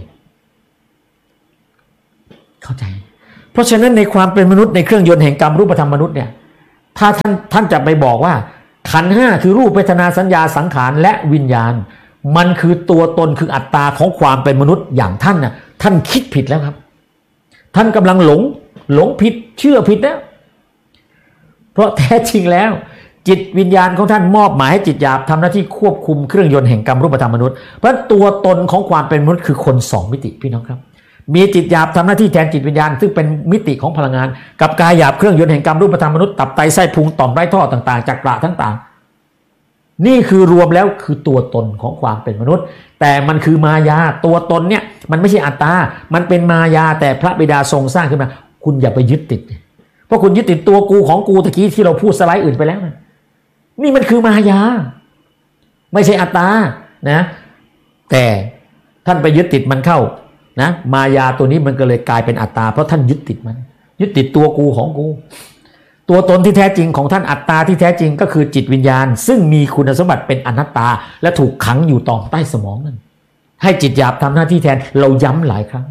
เข้าใจเพราะฉะนั้นในความเป็นมนุษย์ในเครื่องยนต์แห่งกรรมรูปธรรมมนุษย์เนี่ยถ้าท่านท่านจะไปบอกว่าขันธ์ห้าคือรูปเวทนาสัญญาสังขารและวิญญาณมันคือตัวตนคืออัตตาของความเป็นมนุษย์อย่างท่านน่ะท่านคิดผิดแล้วครับท่านกำลังหลงหลงผิดเชื่อผิดแล้วเพราะแท้จริงแล้วจิตวิญญาณของท่านมอบหมายให้จิตหยาบทำหน้าที่ควบคุมเครื่องยนต์แห่งกรรมรูปธรรมมนุษย์เพราะตัวตนของความเป็นมนุษย์คือคนสองมิติพี่น้องครับมีจิตหยาบทำหน้าที่แทนจิตวิญญาณซึ่งเป็นมิติของพลังงานกับกายหยาบเครื่องยนต์แห่งกรรมรูปธรรมมนุษย์ตับไตไส้พุงต่อมไร้ท่อต่างๆจักระต่างๆนี่คือรวมแล้วคือตัวตนของความเป็นมนุษย์แต่มันคือมายาตัวตนเนี่ยมันไม่ใช่อัตตามันเป็นมายาแต่พระบิดาทรงสร้างขึ้นมาคุณอย่าไปยึดติดเพราะคุณยึดติดตัวกูของกูตะกี้ที่เราพูดสไลด์อื่นไปแล้วนะนี่มันคือมายาไม่ใช่อัตตานะแต่ท่านไปยึดติดมันเข้านะมายาตัวนี้มันก็เลยกลายเป็นอัตตาเพราะท่านยึดติดมันยึดติดตัวกูของกูตัวตนที่แท้จริงของท่านอัตตาที่แท้จริงก็คือจิตวิญญาณซึ่งมีคุณสมบัติเป็นอนัตตาและถูกขังอยู่ต่อใต้สมองนั่นให้จิตหยาบทำหน้าที่แทนเราย้ำหลายครั้ง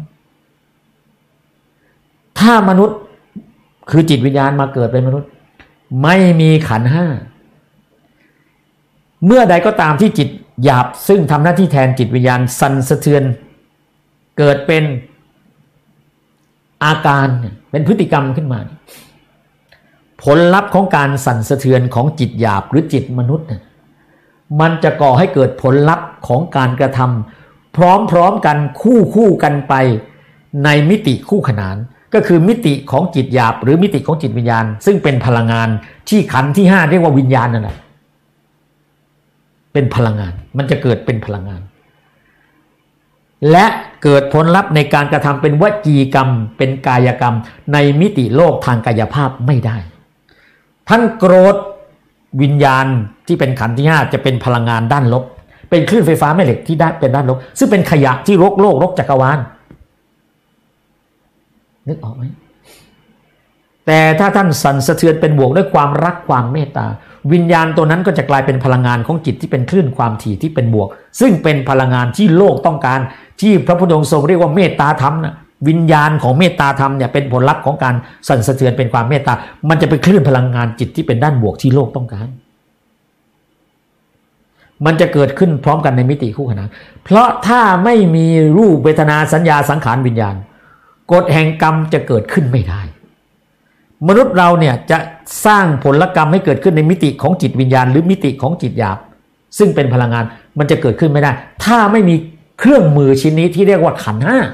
ถ้ามนุษย์คือจิตวิญญาณมาเกิดเป็นมนุษย์ไม่มีขันธ์ห้าเมื่อใดก็ตามที่จิตหยาบซึ่งทำหน้าที่แทนจิตวิญญาณสั่นสะเทือนเกิดเป็นอาการเป็นพฤติกรรมขึ้นมาผลลัพธ์ของการสั่นสะเทือนของจิตหยาบหรือจิตมนุษย์มันจะก่อให้เกิดผลลัพธ์ของการกระทำพร้อมๆกันคู่คู่กันไปในมิติคู่ขนานก็คือมิติของจิตหยาบหรือมิติของจิตวิญญาณซึ่งเป็นพลังงานที่ขันธ์ที่ห้าเรียกว่าวิญญาณนั่นแหละเป็นพลังงานมันจะเกิดเป็นพลังงานและเกิดผลลัพธ์ในการกระทำเป็นวจีกรรมเป็นกายกรรมในมิติโลกทางกายภาพไม่ได้ท่านโกรธวิญญาณที่เป็นขันธ์ที่ห้าจะเป็นพลังงานด้านลบเป็นคลื่นไฟฟ้าแม่เหล็กที่ได้เป็นด้านลบซึ่งเป็นขยะที่รกโลกรกจักรวาลนึกออกไหมแต่ถ้าท่านสั่นสะเทือนเป็นบวกด้วยความรักความเมตตาวิญญาณตัวนั้นก็จะกลายเป็นพลังงานของจิตที่เป็นคลื่นความถี่ที่เป็นบวกซึ่งเป็นพลังงานที่โลกต้องการที่พระพุทธองค์ทรงเรียกว่าเมตตาธรรมนะวิญญาณของเมตตาธรรมเนี่ยเป็นผลลัพธ์ของการสั่นสะเทือนเป็นความเมตตามันจะเป็นคลื่นพลังงานจิตที่เป็นด้านบวกที่โลกต้องการมันจะเกิดขึ้นพร้อมกันในมิติคู่ขนานเพราะถ้าไม่มีรูปเวทนาสัญญาสังขารวิญญาณกฎแห่งกรรมจะเกิดขึ้นไม่ได้มนุษย์เราเนี่ยจะสร้างผลกรรมให้เกิดขึ้นในมิติของจิตวิญญาณหรือมิติของจิตหยาบซึ่งเป็นพลังงานมันจะเกิดขึ้นไม่ได้ถ้าไม่มีเครื่องมือชิ้นนี้ที่เรียกว่าขันธ์ห้า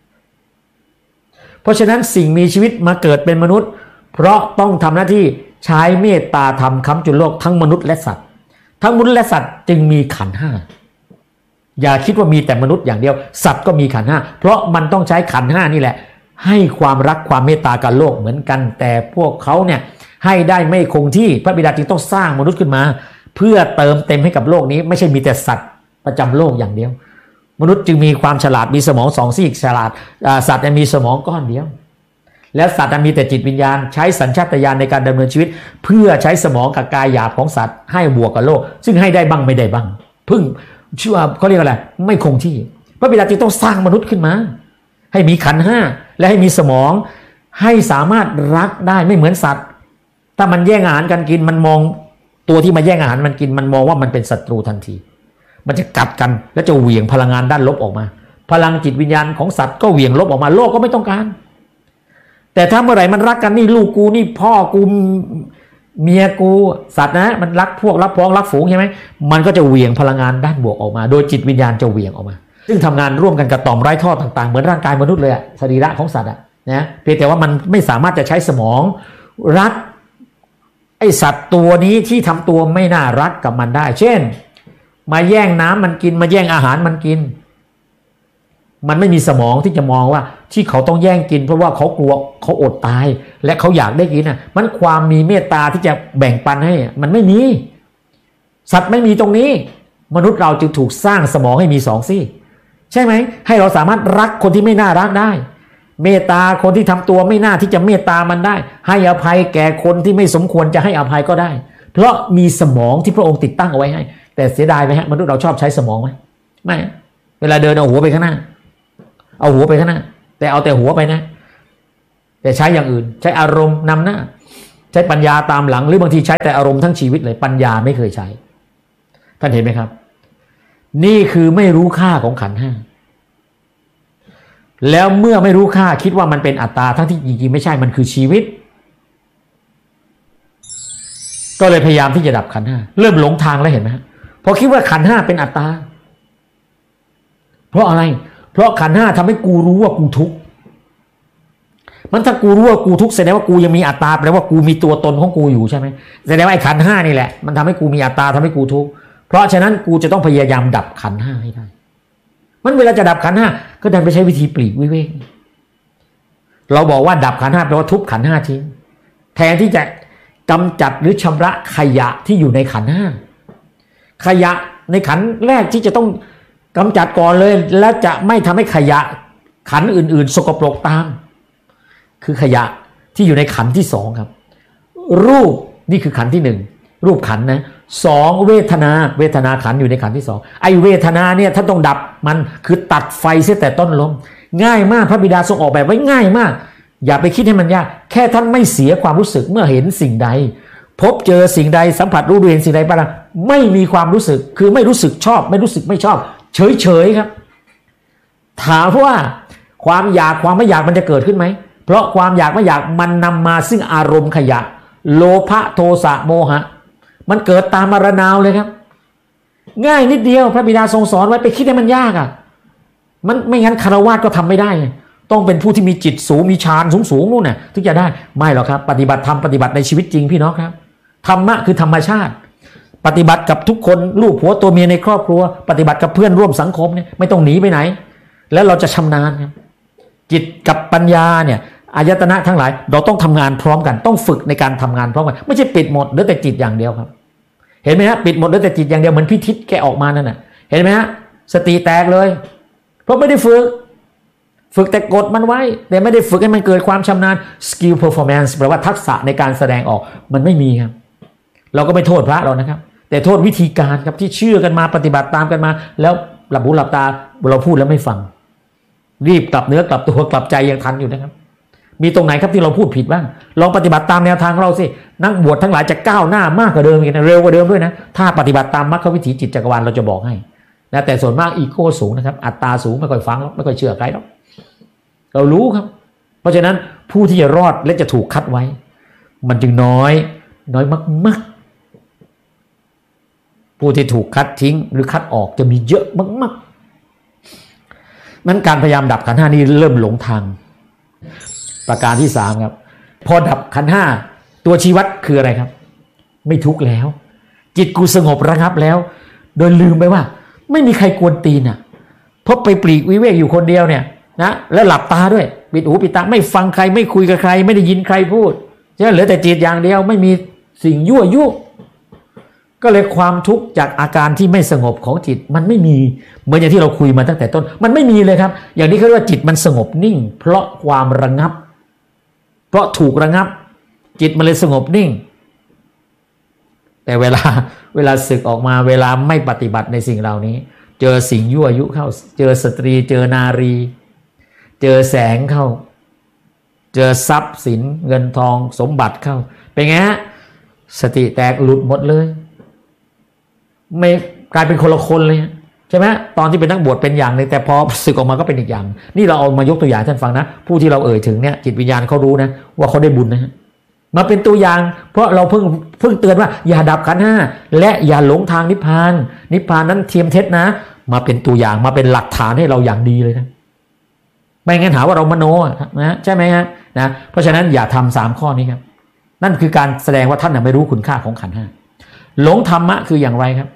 เพราะฉะนั้นสิ่งมีชีวิตมาเกิดเป็นมนุษย์เพราะต้องทำหน้าที่ใช้เมตตาธรรมค้ำจุนโลกทั้งมนุษย์และสัตว์ทั้งมนุษย์และสัตว์จึงมีขันธ์ห้าอย่าคิดว่ามีแต่มนุษย์อย่างเดียวสัตว์ก็มีขันธ์ห้าเพราะมันต้องใช้ขันธ์ห้านี่แหละให้ความรักความเมตตากับโลกเหมือนกันแต่พวกเขาเนี่ยให้ได้ไม่คงที่พระบิดาจึงต้องสร้างมนุษย์ขึ้นมาเพื่อเติมเต็มให้กับโลกนี้ไม่ใช่มีแต่สัตว์ประจำโลกอย่างเดียวมนุษย์จึงมีความฉลาดมีสมองสองซีกฉลาดสัตว์มีสมองก้อนเดียวและสัตว์มีแต่จิตวิญญาณใช้สัญชาตญาณในการดำเนินชีวิตเพื่อใช้สมองกับกายหยาบของสัตว์ให้บวกกับโลกซึ่งให้ได้บ้างไม่ได้บ้างพึ่งชื่อว่าเขาเรียกอะไรไม่คงที่พระบิดาจึงต้องสร้างมนุษย์ขึ้นมาให้มีขันธ์ห้าและให้มีสมองให้สามารถรักได้ไม่เหมือนสัตว์ถ้ามันแย่งอาหารกันกินมันมองตัวที่มาแย่งอาหารมันกินมันมองว่ามันเป็นศัตรูทันทีมันจะกัดกันแล้วจะเหวี่ยงพลังงานด้านลบออกมาพลังจิตวิญญาณของสัตว์ก็เหวี่ยงลบออกมาโลกก็ไม่ต้องการแต่ถ้าเมื่อไหร่มันรักกันนี่ลูกกูนี่พ่อกูเมียกูสัตว์นะมันรักพวกรักพ้องรักฝูงใช่ไหมมันก็จะเหวี่ยงพลังงานด้านบวกออกมาโดยจิตวิญญาณจะเหวี่ยงออกมาซึ่งทำงานร่วมกันกับต่อมไร้ท่อต่างๆเหมือนร่างกายมนุษย์เลยอะสรีระของสัตว์อะนะเพียงแต่ว่ามันไม่สามารถจะใช้สมองรักไอสัตว์ตัวนี้ที่ทำตัวไม่น่ารักกับมันได้เช่นมาแย่งน้ำมันกินมาแย่งอาหารมันกินมันไม่มีสมองที่จะมองว่าที่เขาต้องแย่งกินเพราะว่าเขากลัวเขาอดตายและเขาอยากได้กินน่ะมันความมีเมตตาที่จะแบ่งปันให้มันไม่มีสัตว์ไม่มีตรงนี้มนุษย์เราจึงถูกสร้างสมองให้มีสองซี่ใช่ไหมให้เราสามารถรักคนที่ไม่น่ารักได้เมตตาคนที่ทำตัวไม่น่าที่จะเมตตามันได้ให้อภัยแก่คนที่ไม่สมควรจะให้อภัยก็ได้เพราะมีสมองที่พระองค์ติดตั้งเอาไว้ให้แต่เสียดายไหมฮะมนุษย์เราชอบใช้สมองไหมไม่เวลาเดินเอาหัวไปข้างหน้าเอาหัวไปข้างหน้าแต่เอาแต่หัวไปนะแต่ใช้อย่างอื่นใช้อารมณ์นำหน้าใช้ปัญญาตามหลังหรือบางทีใช้แต่อารมณ์ทั้งชีวิตเลยปัญญาไม่เคยใช้ท่านเห็นไหมครับนี่คือไม่รู้ค่าของขันธ์ห้าแล้วเมื่อไม่รู้ค่าคิดว่ามันเป็นอัตตาทั้งที่จริงๆไม่ใช่มันคือชีวิตก็เลยพยายามที่จะดับขันธ์ห้าเริ่มหลงทางแล้วเห็นไหมพอคิดว่าขันธ์ห้าเป็นอัตตาเพราะอะไรเพราะขันธ์ห้าทำให้กูรู้ว่ากูทุกข์มันถ้ากูรู้ว่ากูทุกข์แสดงว่ากูยังมีอัตตาแปลว่ากูมีตัวตนของกูอยู่ใช่ไหมแสดงว่าไอ้ขันธ์ห้านี่แหละมันทำให้กูมีอัตตาทำให้กูทุกข์เพราะฉะนั้นกูจะต้องพยายามดับขันธ์ห้าให้ได้มันเวลาจะดับขันธ์ห้าก็ดันไปใช้วิธีปลีกวิเวกเราบอกว่าดับขันธ์ห้าแปลว่าทุบขันธ์ห้าทิ้งแทนที่จะกำจัดหรือชำระขยะที่อยู่ในขันธ์ห้าขยะในขันธ์แรกที่จะต้องกำจัดก่อนเลยและจะไม่ทำให้ขยะขันธ์อื่นๆสกปรกตามคือขยะที่อยู่ในขันธ์ที่สองครับรูปนี่คือขันธ์ที่หนึ่งรูปขันธ์นะสองเวทนาเวทนาขันธ์อยู่ในขันธ์ที่สองไอเวทนาเนี่ยท่านต้องดับมันคือตัดไฟเสียแต่ต้นลมง่ายมากพระบิดาทรงออกแบบไว้ง่ายมากอย่าไปคิดให้มันยากแค่ท่านไม่เสียความรู้สึกเมื่อเห็นสิ่งใดพบเจอสิ่งใดสัมผัสรู้ดูเห็นสิ่งใดบ้างไม่มีความรู้สึกคือไม่รู้สึกชอบไม่รู้สึกไม่ชอบเฉยๆครับถามว่าความอยากความไม่อยากมันจะเกิดขึ้นไหมเพราะความอยากไม่อยากมันนำมาซึ่งอารมณ์ขยะโลภะโทสะโมหะมันเกิดตามมรณาวเลยครับง่ายนิดเดียวพระบิดาทรงสอนไว้ไปคิดให้มันยากอ่ะมันไม่งั้นคฤหัสถ์ก็ทำไม่ได้ต้องเป็นผู้ที่มีจิตสูงมีฌานสูงๆนู่นน่ะถึงจะได้ไม่หรอกครับปฏิบัติธรรมปฏิบัติในชีวิตจริงพี่น้องครับธรรมะคือธรรมชาติปฏิบัติกับทุกคนลูกผัวตัวเมียในครอบครัวปฏิบัติกับเพื่อนร่วมสังคมเนี่ยไม่ต้องหนีไปไหนแล้วเราจะชำนาญครับจิตกับปัญญาเนี่ยอายตนะทั้งหลายเราต้องทำงานพร้อมกันต้องฝึกในการทำงานพร้อมกันไม่ใช่ปิดหมดเหลือแต่จิตอย่างเดียวครับเห็นไหมฮะปิดหมดเหลือแต่จิตอย่างเดียวเหมือนพิทิศแกออกมานั่นน่ะเห็นไหมฮะสติแตกเลยเพราะไม่ได้ฝึกฝึกแต่กดมันไว้แต่ไม่ได้ฝึกให้มันเกิดความชำนาญ skill performance แปลว่าทักษะในการแสดงออกมันไม่มีครับเราก็ไม่โทษพระเรานะครับแต่โทษวิธีการครับที่เชื่อกันมาปฏิบัติตามกันมาแล้วหลับหูหลับตาเราพูดแล้วไม่ฟังรีบกลับเนื้อกลับตัวกลับใจยังทันอยู่นะครับมีตรงไหนครับที่เราพูดผิดบ้างลองปฏิบัติตามแนวทางเราสินักบวชทั้งหลายจะก้าวหน้ามากกว่าเดิมอีกนะเร็วกว่าเดิมด้วยนะถ้าปฏิบัติตามมรรควิถีจิตจักรวาลเราจะบอกให้นะแต่ส่วนมากอีโก้สูงนะครับอัตตาสูงไม่ค่อยฟังไม่ค่อยเชื่อใครหรอกเรารู้ครับเพราะฉะนั้นผู้ที่จะรอดและจะถูกคัดไว้มันจึงน้อยน้อยมากๆผู้ที่ถูกคัดทิ้งหรือคัดออกจะมีเยอะมากๆนั้นการพยายามดับขันธ์ห้านี้เริ่มหลงทางประการที่สามครับพอดับขันธ์ห้าตัวชี้วัดคืออะไรครับไม่ทุกข์แล้วจิตกูสงบระงับแล้วโดยลืมไปว่าไม่มีใครกวนตีนอ่ะเพราะไปปลีกวิเวกอยู่คนเดียวเนี่ยนะแล้วหลับตาด้วยปิดหูปิดตาไม่ฟังใครไม่คุยกับใครไม่ได้ยินใครพูดใช่เหลือแต่จิตอย่างเดียวไม่มีสิ่งยั่วยุก็เลยความทุกข์จากอาการที่ไม่สงบของจิตมันไม่มีเหมือนอย่างที่เราคุยมาตั้งแต่ต้นมันไม่มีเลยครับอย่างนี้เขาเรียกว่าจิตมันสงบนิ่งเพราะความระงับเพราะถูกระงับจิตมันเลยสงบนิ่งแต่เวลาเวลาสึกออกมาเวลาไม่ปฏิบัติในสิ่งเหล่านี้เจอสิ่งยั่วยุเข้าเจอสตรีเจอนารีเจอแสงเข้าเจอทรัพย์สินเงินทองสมบัติเข้าเป็นไงฮะสติแตกหลุดหมดเลยไม่กลายเป็นคนละคนเลยใช่ไหมตอนที่เป็นนักบวชเป็นอย่างนึงแต่พอสึกออกมาก็เป็นอีกอย่างนี่เราเอามายกตัวอย่างท่านฟังนะผู้ที่เราเอ่ยถึงเนี่ยจิตวิญญาณเขารู้นะว่าเขาได้บุญนะฮะมาเป็นตัวอย่างเพราะเราเพิ่งเพิ่งเตือนว่าอย่าดับขันธ์ห้าและอย่าหลงทางนิพพานนิพพานนั้นเทียมเท็จนะมาเป็นตัวอย่างมาเป็นหลักฐานให้เราอย่างดีเลยนะไม่งั้นหาว่าเรามโนนะใช่ไหมฮะนะเพราะฉะนั้นอย่าทำสามข้อนี้ครับนั่นคือการแสดงว่าท่านไม่รู้คุณค่าของขันธ์ห้าหลงธรรมะคืออย่างไรครับ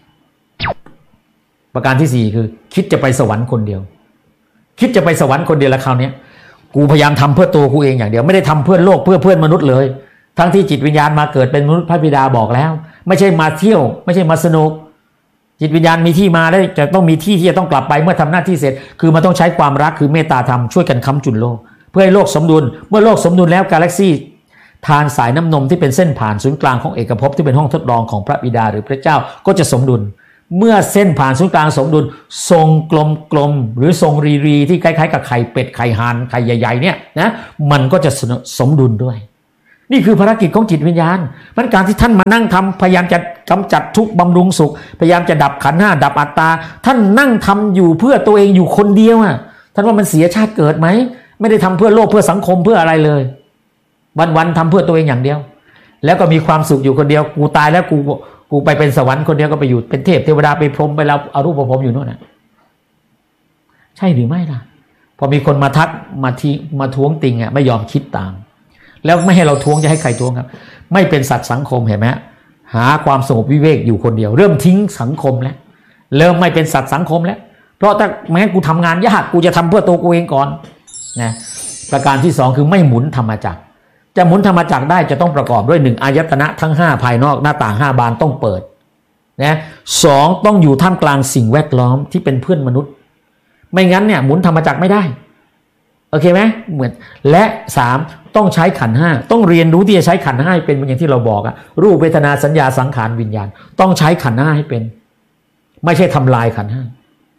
ประการที่สี่คือคิดจะไปสวรรค์คนเดียวคิดจะไปสวรรค์คนเดียวแล้วคราวนี้กูพยายามทำเพื่อตัวกูเองอย่างเดียวไม่ได้ทำเพื่อโลกเพื่อเพื่อนมนุษย์เลยทั้งที่จิตวิญญาณมาเกิดเป็นมนุษย์พระบิดาบอกแล้วไม่ใช่มาเที่ยวไม่ใช่มาสนุกจิตวิญญาณมีที่มาแล้วจะต้องมีที่ที่จะต้องกลับไปเมื่อทำหน้าที่เสร็จคือมันต้องใช้ความรักคือเมตตาธรรมช่วยกันค้ำจุนโลกเพื่อให้โลกสมดุลเมื่อโลกสมดุลแล้วกาแล็กซี่ทานสายน้ำนมที่เป็นเส้นผ่านศูนย์กลางของเอกภพที่เป็นห้องทดลองของพระบิดาหรือพระเจ้าก็จะสมดุลเมื่อเส้นผ่านศูนย์กลางสมดุลทรงกลมๆหรือทรงรีๆที่คล้ายๆกับไข่เป็ดไข่ห่านไข่ใหญ่ๆเนี่ยนะมันก็จะสมดุลด้วยนี่คือภารกิจของจิตวิญญาณมันการที่ท่านมานั่งทำพยายามจะกำจัดทุกข์บำรุงสุขพยายามจะดับขันธ์ห้าดับอัตตาท่านนั่งทำอยู่เพื่อตัวเองอยู่คนเดียวอ่ะท่านว่ามันเสียชาติเกิดไหมไม่ได้ทำเพื่อโลกเพื่อสังคมเพื่ออะไรเลยวันๆทำเพื่อตัวเองอย่างเดียวแล้วก็มีความสุขอยู่คนเดียวกูตายแล้วกูกูไปเป็นสวรรค์คนเดียวก็ไปอยู่เป็นเทพเทวดาไปพรหมไปแล้วอรูปภพอยู่โน่นน่ะใช่หรือไม่ล่ะพอมีคนมาทักมาทีมาท้วงติงอ่ะไม่ยอมคิดตามแล้วไม่ให้เราท้วงจะให้ใครท้วงครับไม่เป็นสัตว์สังคมเห็นไหมหาความสงบวิเวกอยู่คนเดียวเริ่มทิ้งสังคมแล้วเริ่มไม่เป็นสัตว์สังคมแล้วเพราะถ้าแม้กูทำงานยากกูจะทำเพื่อตัวกูเองก่อนนะประการที่สองคือไม่หมุนธรรมจักรจะหมุนธรรมจักรได้จะต้องประกอบด้วยหนึ่งอายตนะทั้งห้าภายนอกหน้าต่างห้าบานต้องเปิดนะสองต้องอยู่ท่ามกลางสิ่งแวดล้อมที่เป็นเพื่อนมนุษย์ไม่งั้นเนี่ยหมุนธรรมจักรไม่ได้โอเคไหมเหมือนและสามต้องใช้ขันธ์ห้าต้องเรียนรู้ที่จะใช้ขันธ์ห้าเป็นอย่างที่เราบอกอะรูปเวทนาสัญญาสังขารวิญญาณต้องใช้ขันธ์ห้าให้เป็นไม่ใช่ทำลายขันธ์ห้า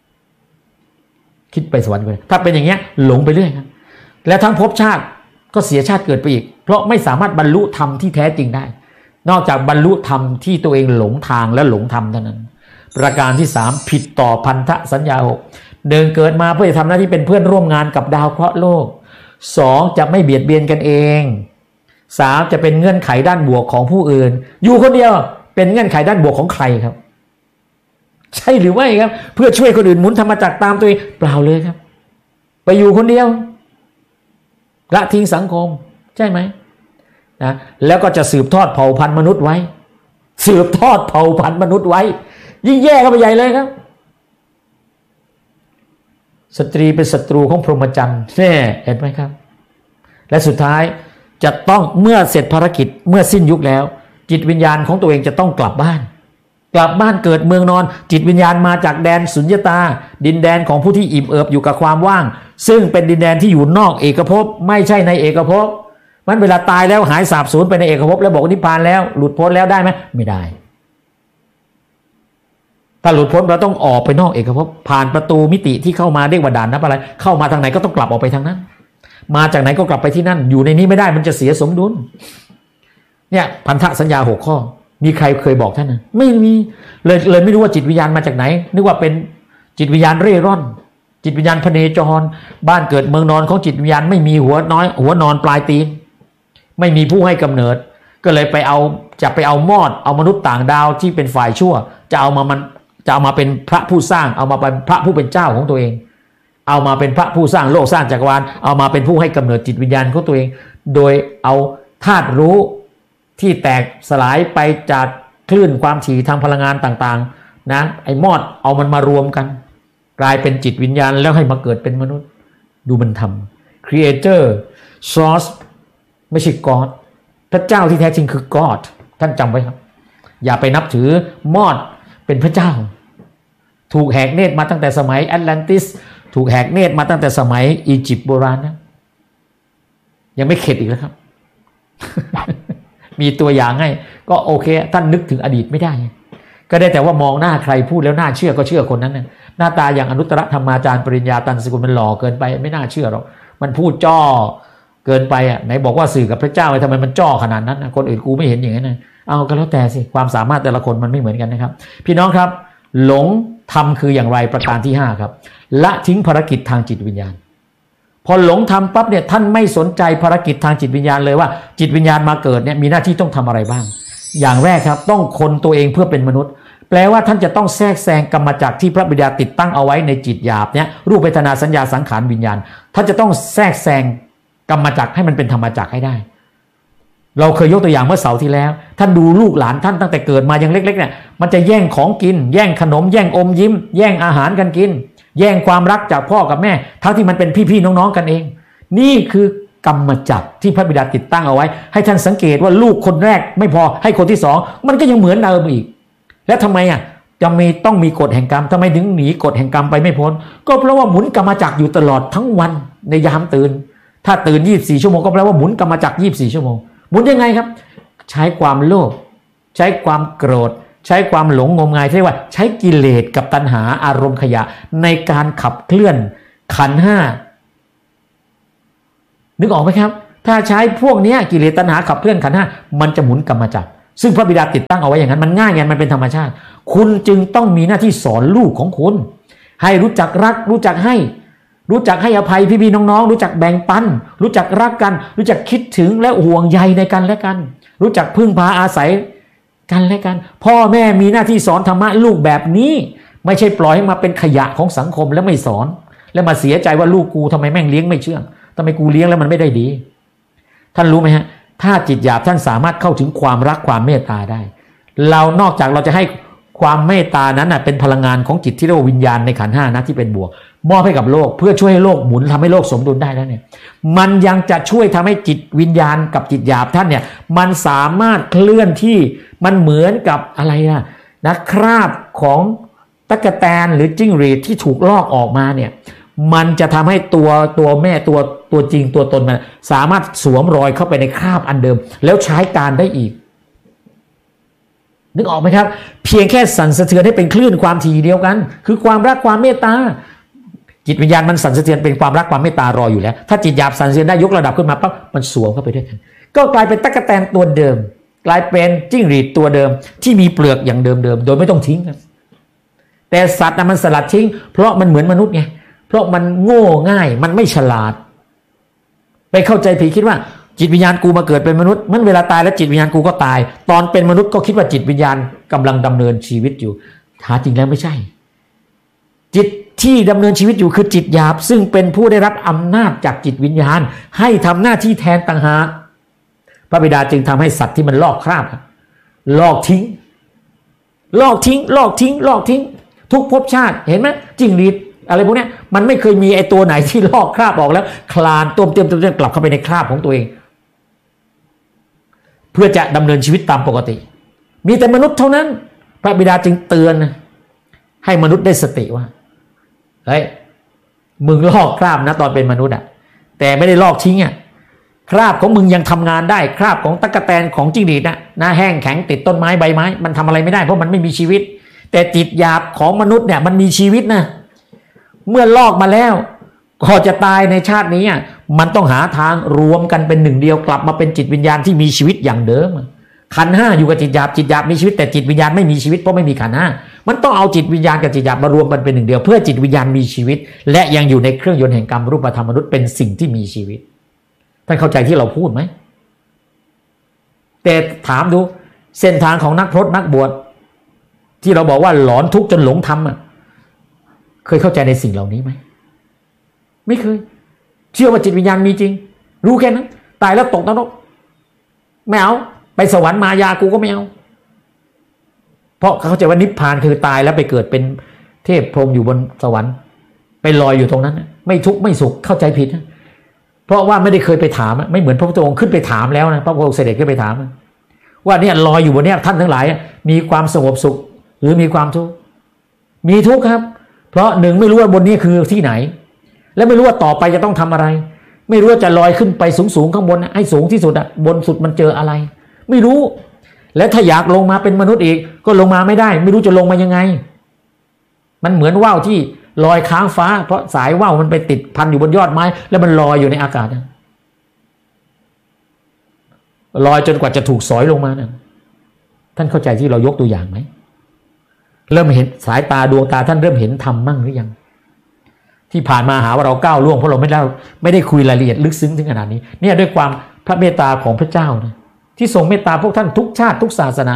คิดไปสวรรค์ไปถ้าเป็นอย่างเงี้ยหลงไปเรื่อยครับและทั้งภพชาติก็เสียชาติเกิดไปอีกเพราะไม่สามารถบรรลุธรรมที่แท้จริงได้นอกจากบรรลุธรรมที่ตัวเองหลงทางและหลงธรรมเท่านั้นประการที่สามผิดต่อพันธสัญญาหกเดินเกิดมาเพื่อจะทำหน้าที่เป็นเพื่อนร่วมงานกับดาวเคราะห์โลกสองจะไม่เบียดเบียนกันเองสามจะเป็นเงื่อนไขด้านบวกของผู้อื่นอยู่คนเดียวเป็นเงื่อนไขด้านบวกของใครครับใช่หรือไม่ครับเพื่อช่วยคนอื่นหมุนธรรมจักรตามตัวเองเปล่าเลยครับไปอยู่คนเดียวละทิ้งสังคมใช่ไหมนะแล้วก็จะสืบทอดเผ่าพันธุ์มนุษย์ไว้สืบทอดเผ่าพันธุ์มนุษย์ไว้ยิ่งแย่เข้าไปใหญ่เลยครับสตรีเป็นศัตรูของพรหมจรรย์แน่เห็นไหมครับและสุดท้ายจะต้องเมื่อเสร็จภารกิจเมื่อสิ้นยุคแล้วจิตวิญญาณของตัวเองจะต้องกลับบ้านกลับบ้านเกิดเมืองนอนจิตวิญญาณมาจากแดนสุญญตาดินแดนของผู้ที่อิ่มเอิบอยู่กับความว่างซึ่งเป็นดินแดนที่อยู่นอกเอกภพไม่ใช่ในเอกภพมันเวลาตายแล้วหายสาบสูญไปในเอกภพแล้วบอกว่านิพพานแล้วหลุดพ้นแล้วได้ไหมไม่ได้ถ้าหลุดพ้นเราต้องออกไปนอกเอกภพผ่านประตูมิติที่เข้ามาเรียกว่าด่านนับอะไรเข้ามาทางไหนก็ต้องกลับออกไปทางนั้นมาจากไหนก็กลับไปที่นั่นอยู่ในนี้ไม่ได้มันจะเสียสมดุลเนี่ยพันธสัญญาหกข้อมีใครเคยบอกท่านนะไม่มีเลยเลยไม่รู้ว่าจิตวิญญาณมาจากไหนนึกว่าเป็นจิตวิญญาณเร่ร่อนจิตวิญญาณพเนจรบ้านเกิดเมืองนอนของจิตวิญญาณไม่มีหัวน้อยหัวนอนปลายตีนไม่มีผู้ให้กำเนิดก็เลยไปเอาจะไปเอามอดเอามนุษย์ต่างดาวที่เป็นฝ่ายชั่วจะเอามามันจะเอามาเป็นพระผู้สร้างเอามาเป็นพระผู้เป็นเจ้าของตัวเองเอามาเป็นพระผู้สร้างโลกสร้างจักรวาลเอามาเป็นผู้ให้กำเนิดจิตวิญญาณของตัวเองโดยเอาธาตุรู้ที่แตกสลายไปจากคลื่นความถี่ทางพลังงานต่างๆนะไอ้มอดเอามันมารวมกันกลายเป็นจิตวิญญาณแล้วให้มาเกิดเป็นมนุษย์ดูมันทำ Creator Source ไม่ใช่ God พระเจ้าที่แท้จริงคือ God ท่านจำไว้ครับอย่าไปนับถือมอดเป็นพระเจ้าถูกแหกเนตรมาตั้งแต่สมัยแอตแลนติสถูกแหกเนตรมาตั้งแต่สมัยอียิปต์โบราณนะยังไม่เข็ดอีกแล้วครับ มีตัวอย่างให้ก็โอเคท่านนึกถึงอดีตไม่ได้ก็ได้แต่ว่ามองหน้าใครพูดแล้วน่าเชื่อก็เชื่อคนนั้นนะหน้าตาอย่างอนุตตรธรรมาจารย์ปริญญาตันสกุลมันหล่อเกินไปไม่น่าเชื่อหรอกมันพูดจ้อเกินไปอ่ะไหนบอกว่าสื่อกับพระเจ้าทำไมมันจ้อขนาดนั้นคนอื่นกูไม่เห็นอย่างนั้นนะเอาก็แล้วแต่สิความสามารถแต่ละคนมันไม่เหมือนกันนะครับพี่น้องครับหลงทำคืออย่างไรประการที่ห้าครับละทิ้งภารกิจทางจิตวิญญาณพอหลงทำปั๊บเนี่ยท่านไม่สนใจภารกิจทางจิตวิญญาณเลยว่าจิตวิญญาณมาเกิดเนี่ยมีหน้าที่ต้องทำอะไรบ้างอย่างแรกครับต้องคนตัวเองเพื่อเป็นมนุษย์แปลว่าท่านจะต้องแทรกแซงกรรมจักรที่พระบิดาติดตั้งเอาไว้ในจิตหยาบเนี่ยรูปเวทนาสัญญาสังขารวิญญาณท่านจะต้องแทรกแซงกรรมจักรให้มันเป็นธรรมจักรให้ได้เราเคยยกตัวอย่างเมื่อเสาร์ที่แล้วท่านดูลูกหลานท่านตั้งแต่เกิดมายังเล็กๆเนี่ยมันจะแย่งของกินแย่งขนมแย่งอมยิ้มแย่งอาหารกันกินแย่งความรักจากพ่อกับแม่ทั้งที่มันเป็นพี่ๆน้องๆกันเองนี่คือกรรมจักรที่พระบิดาติดตั้งเอาไว้ให้ท่านสังเกตว่าลูกคนแรกไม่พอให้คนที่สองมันก็ยังเหมือนเดิมอีกแล้วทำไมอ่ะจะมีต้องมีกฎแห่งกรรมทำไมถึงหนีกฎแห่งกรรมไปไม่พ้นก็เพราะว่าหมุนกรรมจักรอยู่ตลอดทั้งวันในยามตื่นถ้าตื่นยี่สิบสี่ชั่วโมงก็แปลว่าหมุนกรรมจักรยี่สิบสี่ชั่วโมงหมุนยังไงครับใช้ความโลภใช้ความโกรธใช้ความหลงงมงายเรียกว่าใช้กิเลสกับตัณหาอารมณ์ขยะในการขับเคลื่อนขันธ์ห้านึกออกไหมครับถ้าใช้พวกนี้กิเลสตัณหาขับเคลื่อนขันธ์ห้ามันจะหมุนกรรมจักรซึ่งพระบิดาติดตั้งเอาไว้อย่างนั้นมันง่ายไงมันเป็นธรรมชาติคุณจึงต้องมีหน้าที่สอนลูกของคุณให้รู้จักรักรู้จักให้รู้จักให้อภัยพี่ๆน้องๆรู้จักแบ่งปันรู้จักรักกันรู้จักคิดถึงและห่วงใยในกันและกันรู้จักพึ่งพาอาศัยกันและกันพ่อแม่มีหน้าที่สอนธรรมะลูกแบบนี้ไม่ใช่ปล่อยให้มาเป็นขยะของสังคมแล้วไม่สอนแล้วมาเสียใจว่าลูกกูทำไมแม่งเลี้ยงไม่เชื่องทำไมกูเลี้ยงแล้วมันไม่ได้ดีท่านรู้ไหมฮะถ้าจิตหยาบท่านสามารถเข้าถึงความรักความเมตตาได้เรานอกจากเราจะให้ความเมตตานั้นเป็นพลังงานของจิตที่เรียกว่าวิญญาณในขันธ์ห้านะที่เป็นบวกมอบให้กับโลกเพื่อช่วยให้โลกหมุนทำให้โลกสมดุลได้แล้วเนี่ยมันยังจะช่วยทำให้จิตวิญญาณกับจิตหยาบท่านเนี่ยมันสามารถเคลื่อนที่มันเหมือนกับอะไรอะนะคราบของตั๊กแตนหรือจิ้งหรีดที่ถูกลอกออกมาเนี่ยมันจะทำให้ตัวตัวแม่ตัวตัวจริงตัวตนมันสามารถสวมรอยเข้าไปในคราบอันเดิมแล้วใช้การได้อีกนึกออกไหมครับเพียงแค่สั่นสะเทือนให้เป็นคลื่นความถี่เดียวกันคือความรักความเมตตาจิตวิญญาณมันสั่นสะเทือนเป็นความรักความเมตตารออยู่แล้วถ้าจิตหยาบสั่นสะเทือนได้ยกระดับขึ้นมาปั๊บมันสวมเข้าไปด้วยกันก็กลายเป็นตั๊กแตนตัวเดิมกลายเป็นจิ้งหรีดตัวเดิมที่มีเปลือกอย่างเดิมๆโดยไม่ต้องทิ้งครับแต่สัตว์น่ะมันสลัดทิ้งเพราะมันเหมือนมนุษย์ไงเพราะมันโง่ง่ายมันไม่ฉลาดไปเข้าใจผิดคิดว่าจิตวิญญาณกูมาเกิดเป็นมนุษย์มันเวลาตายแล้วจิตวิญญาณกูก็ตายตอนเป็นมนุษย์ก็คิดว่าจิตวิญญาณกำลังดำเนินชีวิตอยู่หาจริงแล้วไม่ใช่จิตที่ดำเนินชีวิตอยู่คือจิตหยาบซึ่งเป็นผู้ได้รับอำนาจจากจิตวิญญาณให้ทำหน้าที่แทนต่างหากพระบิดาจึงทำให้สัตว์ที่มันลอกคราบลอกทิ้งลอกทิ้งลอกทิ้งลอกทิ้งทุกภพชาติเห็นไหมจิ้งหรีดอะไรพวกนี้มันไม่เคยมีไอ้ตัวไหนที่ลอกคราบออกแล้วคลานต้มเตียมต้มเตียมกลับเข้าไปในคราบของตัวเองเพื่อจะดำเนินชีวิตตามปกติมีแต่มนุษย์เท่านั้นพระบิดาจึงเตือนให้มนุษย์ได้สติว่าเฮ้ยมึงลอกคราบนะตอนเป็นมนุษย์อ่ะแต่ไม่ได้ลอกทิ้งอ่ะคราบของมึงยังทำงานได้คราบของตั๊กแตนของจิ้งหรีดนะหน้าแห้งแข็งติดต้นไม้ใบไม้มันทำอะไรไม่ได้เพราะมันไม่มีชีวิตแต่จิตหยาบของมนุษย์เนี่ยมันมีชีวิตนะเมื่อลอกมาแล้วก็จะตายในชาตินี้มันต้องหาทางรวมกันเป็นหนึ่งเดียวกลับมาเป็นจิตวิญญาณที่มีชีวิตอย่างเดิมขันธ์ห้าอยู่กับจิตหยาบจิตหยาบมีชีวิตแต่จิตวิญญาณไม่มีชีวิตเพราะไม่มีขันธ์ห้ามันต้องเอาจิตวิญญาณกับจิตหยาบมารวมกันเป็นหนึ่งเดียวเพื่อจิตวิญญาณมีชีวิตและยังอยู่ในเครื่องยนต์แห่งกรรมรูปธรรมมนุษย์เป็นสิ่งที่มีชีวิตท่านเข้าใจที่เราพูดไหมแต่ถามดูเส้นทางของนักพรตนักบวชที่เราบอกว่าหลอนทุกข์จนหลงธรรมเคยเข้าใจในสิ่งเหล่านี้ไหมไม่เคยเชื่อว่าจิตวิญญาณมีจริงรู้แค่นั้นตายแล้วตกนรกไม่เอาไปสวรรค์มายากูก็ไม่เอาเพราะเขาเข้าใจว่านิพพานคือตายแล้วไปเกิดเป็นเทพพรหมอยู่บนสวรรค์ไปลอยอยู่ตรงนั้นไม่ทุกข์ไม่สุขเข้าใจผิดเพราะว่าไม่ได้เคยไปถามไม่เหมือนพระพุทธองค์ขึ้นไปถามแล้วนะพระพุทธองค์เสด็จขึ้นไปถามว่าเนี่ยลอยอยู่บนนี้ท่านทั้งหลายมีความสงบสุขหรือมีความทุกข์มีทุกข์ครับเพราะหนึ่งไม่รู้ว่าบนนี้คือที่ไหนและไม่รู้ว่าต่อไปจะต้องทำอะไรไม่รู้ว่าจะลอยขึ้นไปสูงๆข้างบนให้สูงที่สุดอ่ะบนสุดมันเจออะไรไม่รู้และถ้าอยากลงมาเป็นมนุษย์อีกก็ลงมาไม่ได้ไม่รู้จะลงมายังไงมันเหมือนว่าวที่ลอยค้างฟ้าเพราะสายว่าวมันไปติดพันอยู่บนยอดไม้แล้วมันลอยอยู่ในอากาศลอยจนกว่าจะถูกสอยลงมานะท่านเข้าใจที่เรายกตัวอย่างไหมเริ่มเห็นสายตาดวงตาท่านเริ่มเห็นธรรมมั่งหรือยังที่ผ่านมาหาว่าเราก้าวล่วงเพราะเราไม่ได้ไม่ได้คุยรายละเอียดลึกซึ้งถึงขนาดนี้เนี่ยด้วยความพระเมตตาของพระเจ้านะที่ทรงเมตตาพวกท่านทุกชาติทุกศาสนา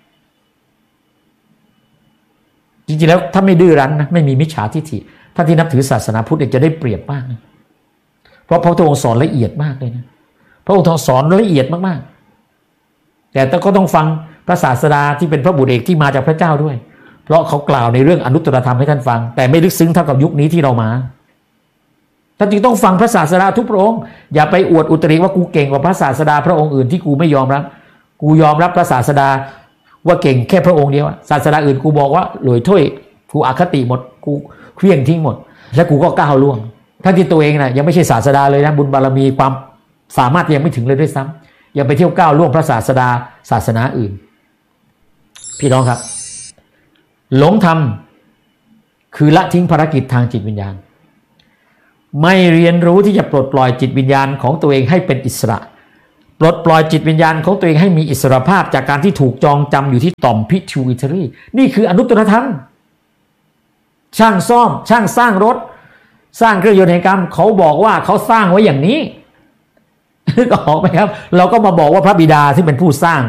จริงๆแล้วถ้าไม่ดื้อรั้นนะไม่มีมิจฉาทิฏฐิท่านที่นับถือศาสนาพุทธจะได้เปรียบมากนะเพราะพระพุทธองค์สอนละเอียดมากเลยนะพระองค์สอนละเอียดมากๆแต่ก็ต้องฟังพระศาสดาที่เป็นพระบุตรเอกที่มาจากพระเจ้าด้วยเพราะเขากล่าวในเรื่องอนุตตรธรรมให้ท่านฟังแต่ไม่ลึกซึ้งเท่ากับยุคนี้ที่เรามาท่านจึงต้องฟังพระศาสดาทุกพระองค์อย่าไปอวดอุตริว่ากูเก่งกว่าพระศาสดาพระองค์อื่นที่กูไม่ยอมรับกูยอมรับพระศาสดาว่าเก่งแค่พระองค์เดียวศาสดาอื่นกูบอกว่าหลอยถ้วยกูอคติหมดกูเคลื่อนทิ้งหมดแล้วกูก็ก้าวล่วงทั้งที่ตัวเองนะยังไม่ใช่ศาสดาเลยนะบุญบารมีความสามารถยังไม่ถึงเลยด้วยซ้อย่าไปเที่ยวก้าวล่วงพระศาสดาศาสนาอื่นพี่น้องครับหลงธรรมคือละทิ้งภารกิจทางจิตวิญญาณไม่เรียนรู้ที่จะปลดปล่อยจิตวิญญาณของตัวเองให้เป็นอิสระปลดปล่อยจิตวิญญาณของตัวเองให้มีอิสรภาพจากการที่ถูกจองจำอยู่ที่ต่อม pituitary นี่คืออนุตตรธรรมช่างซ่อมช่างสร้างรถสร้างเครื่องยนต์แห่งกรรมเขาบอกว่าเขาสร้างไว้อย่างนี้ก็ออกไหมครับเราก็มาบอกว่าพระบิดาที่เป็นผู้สร้าง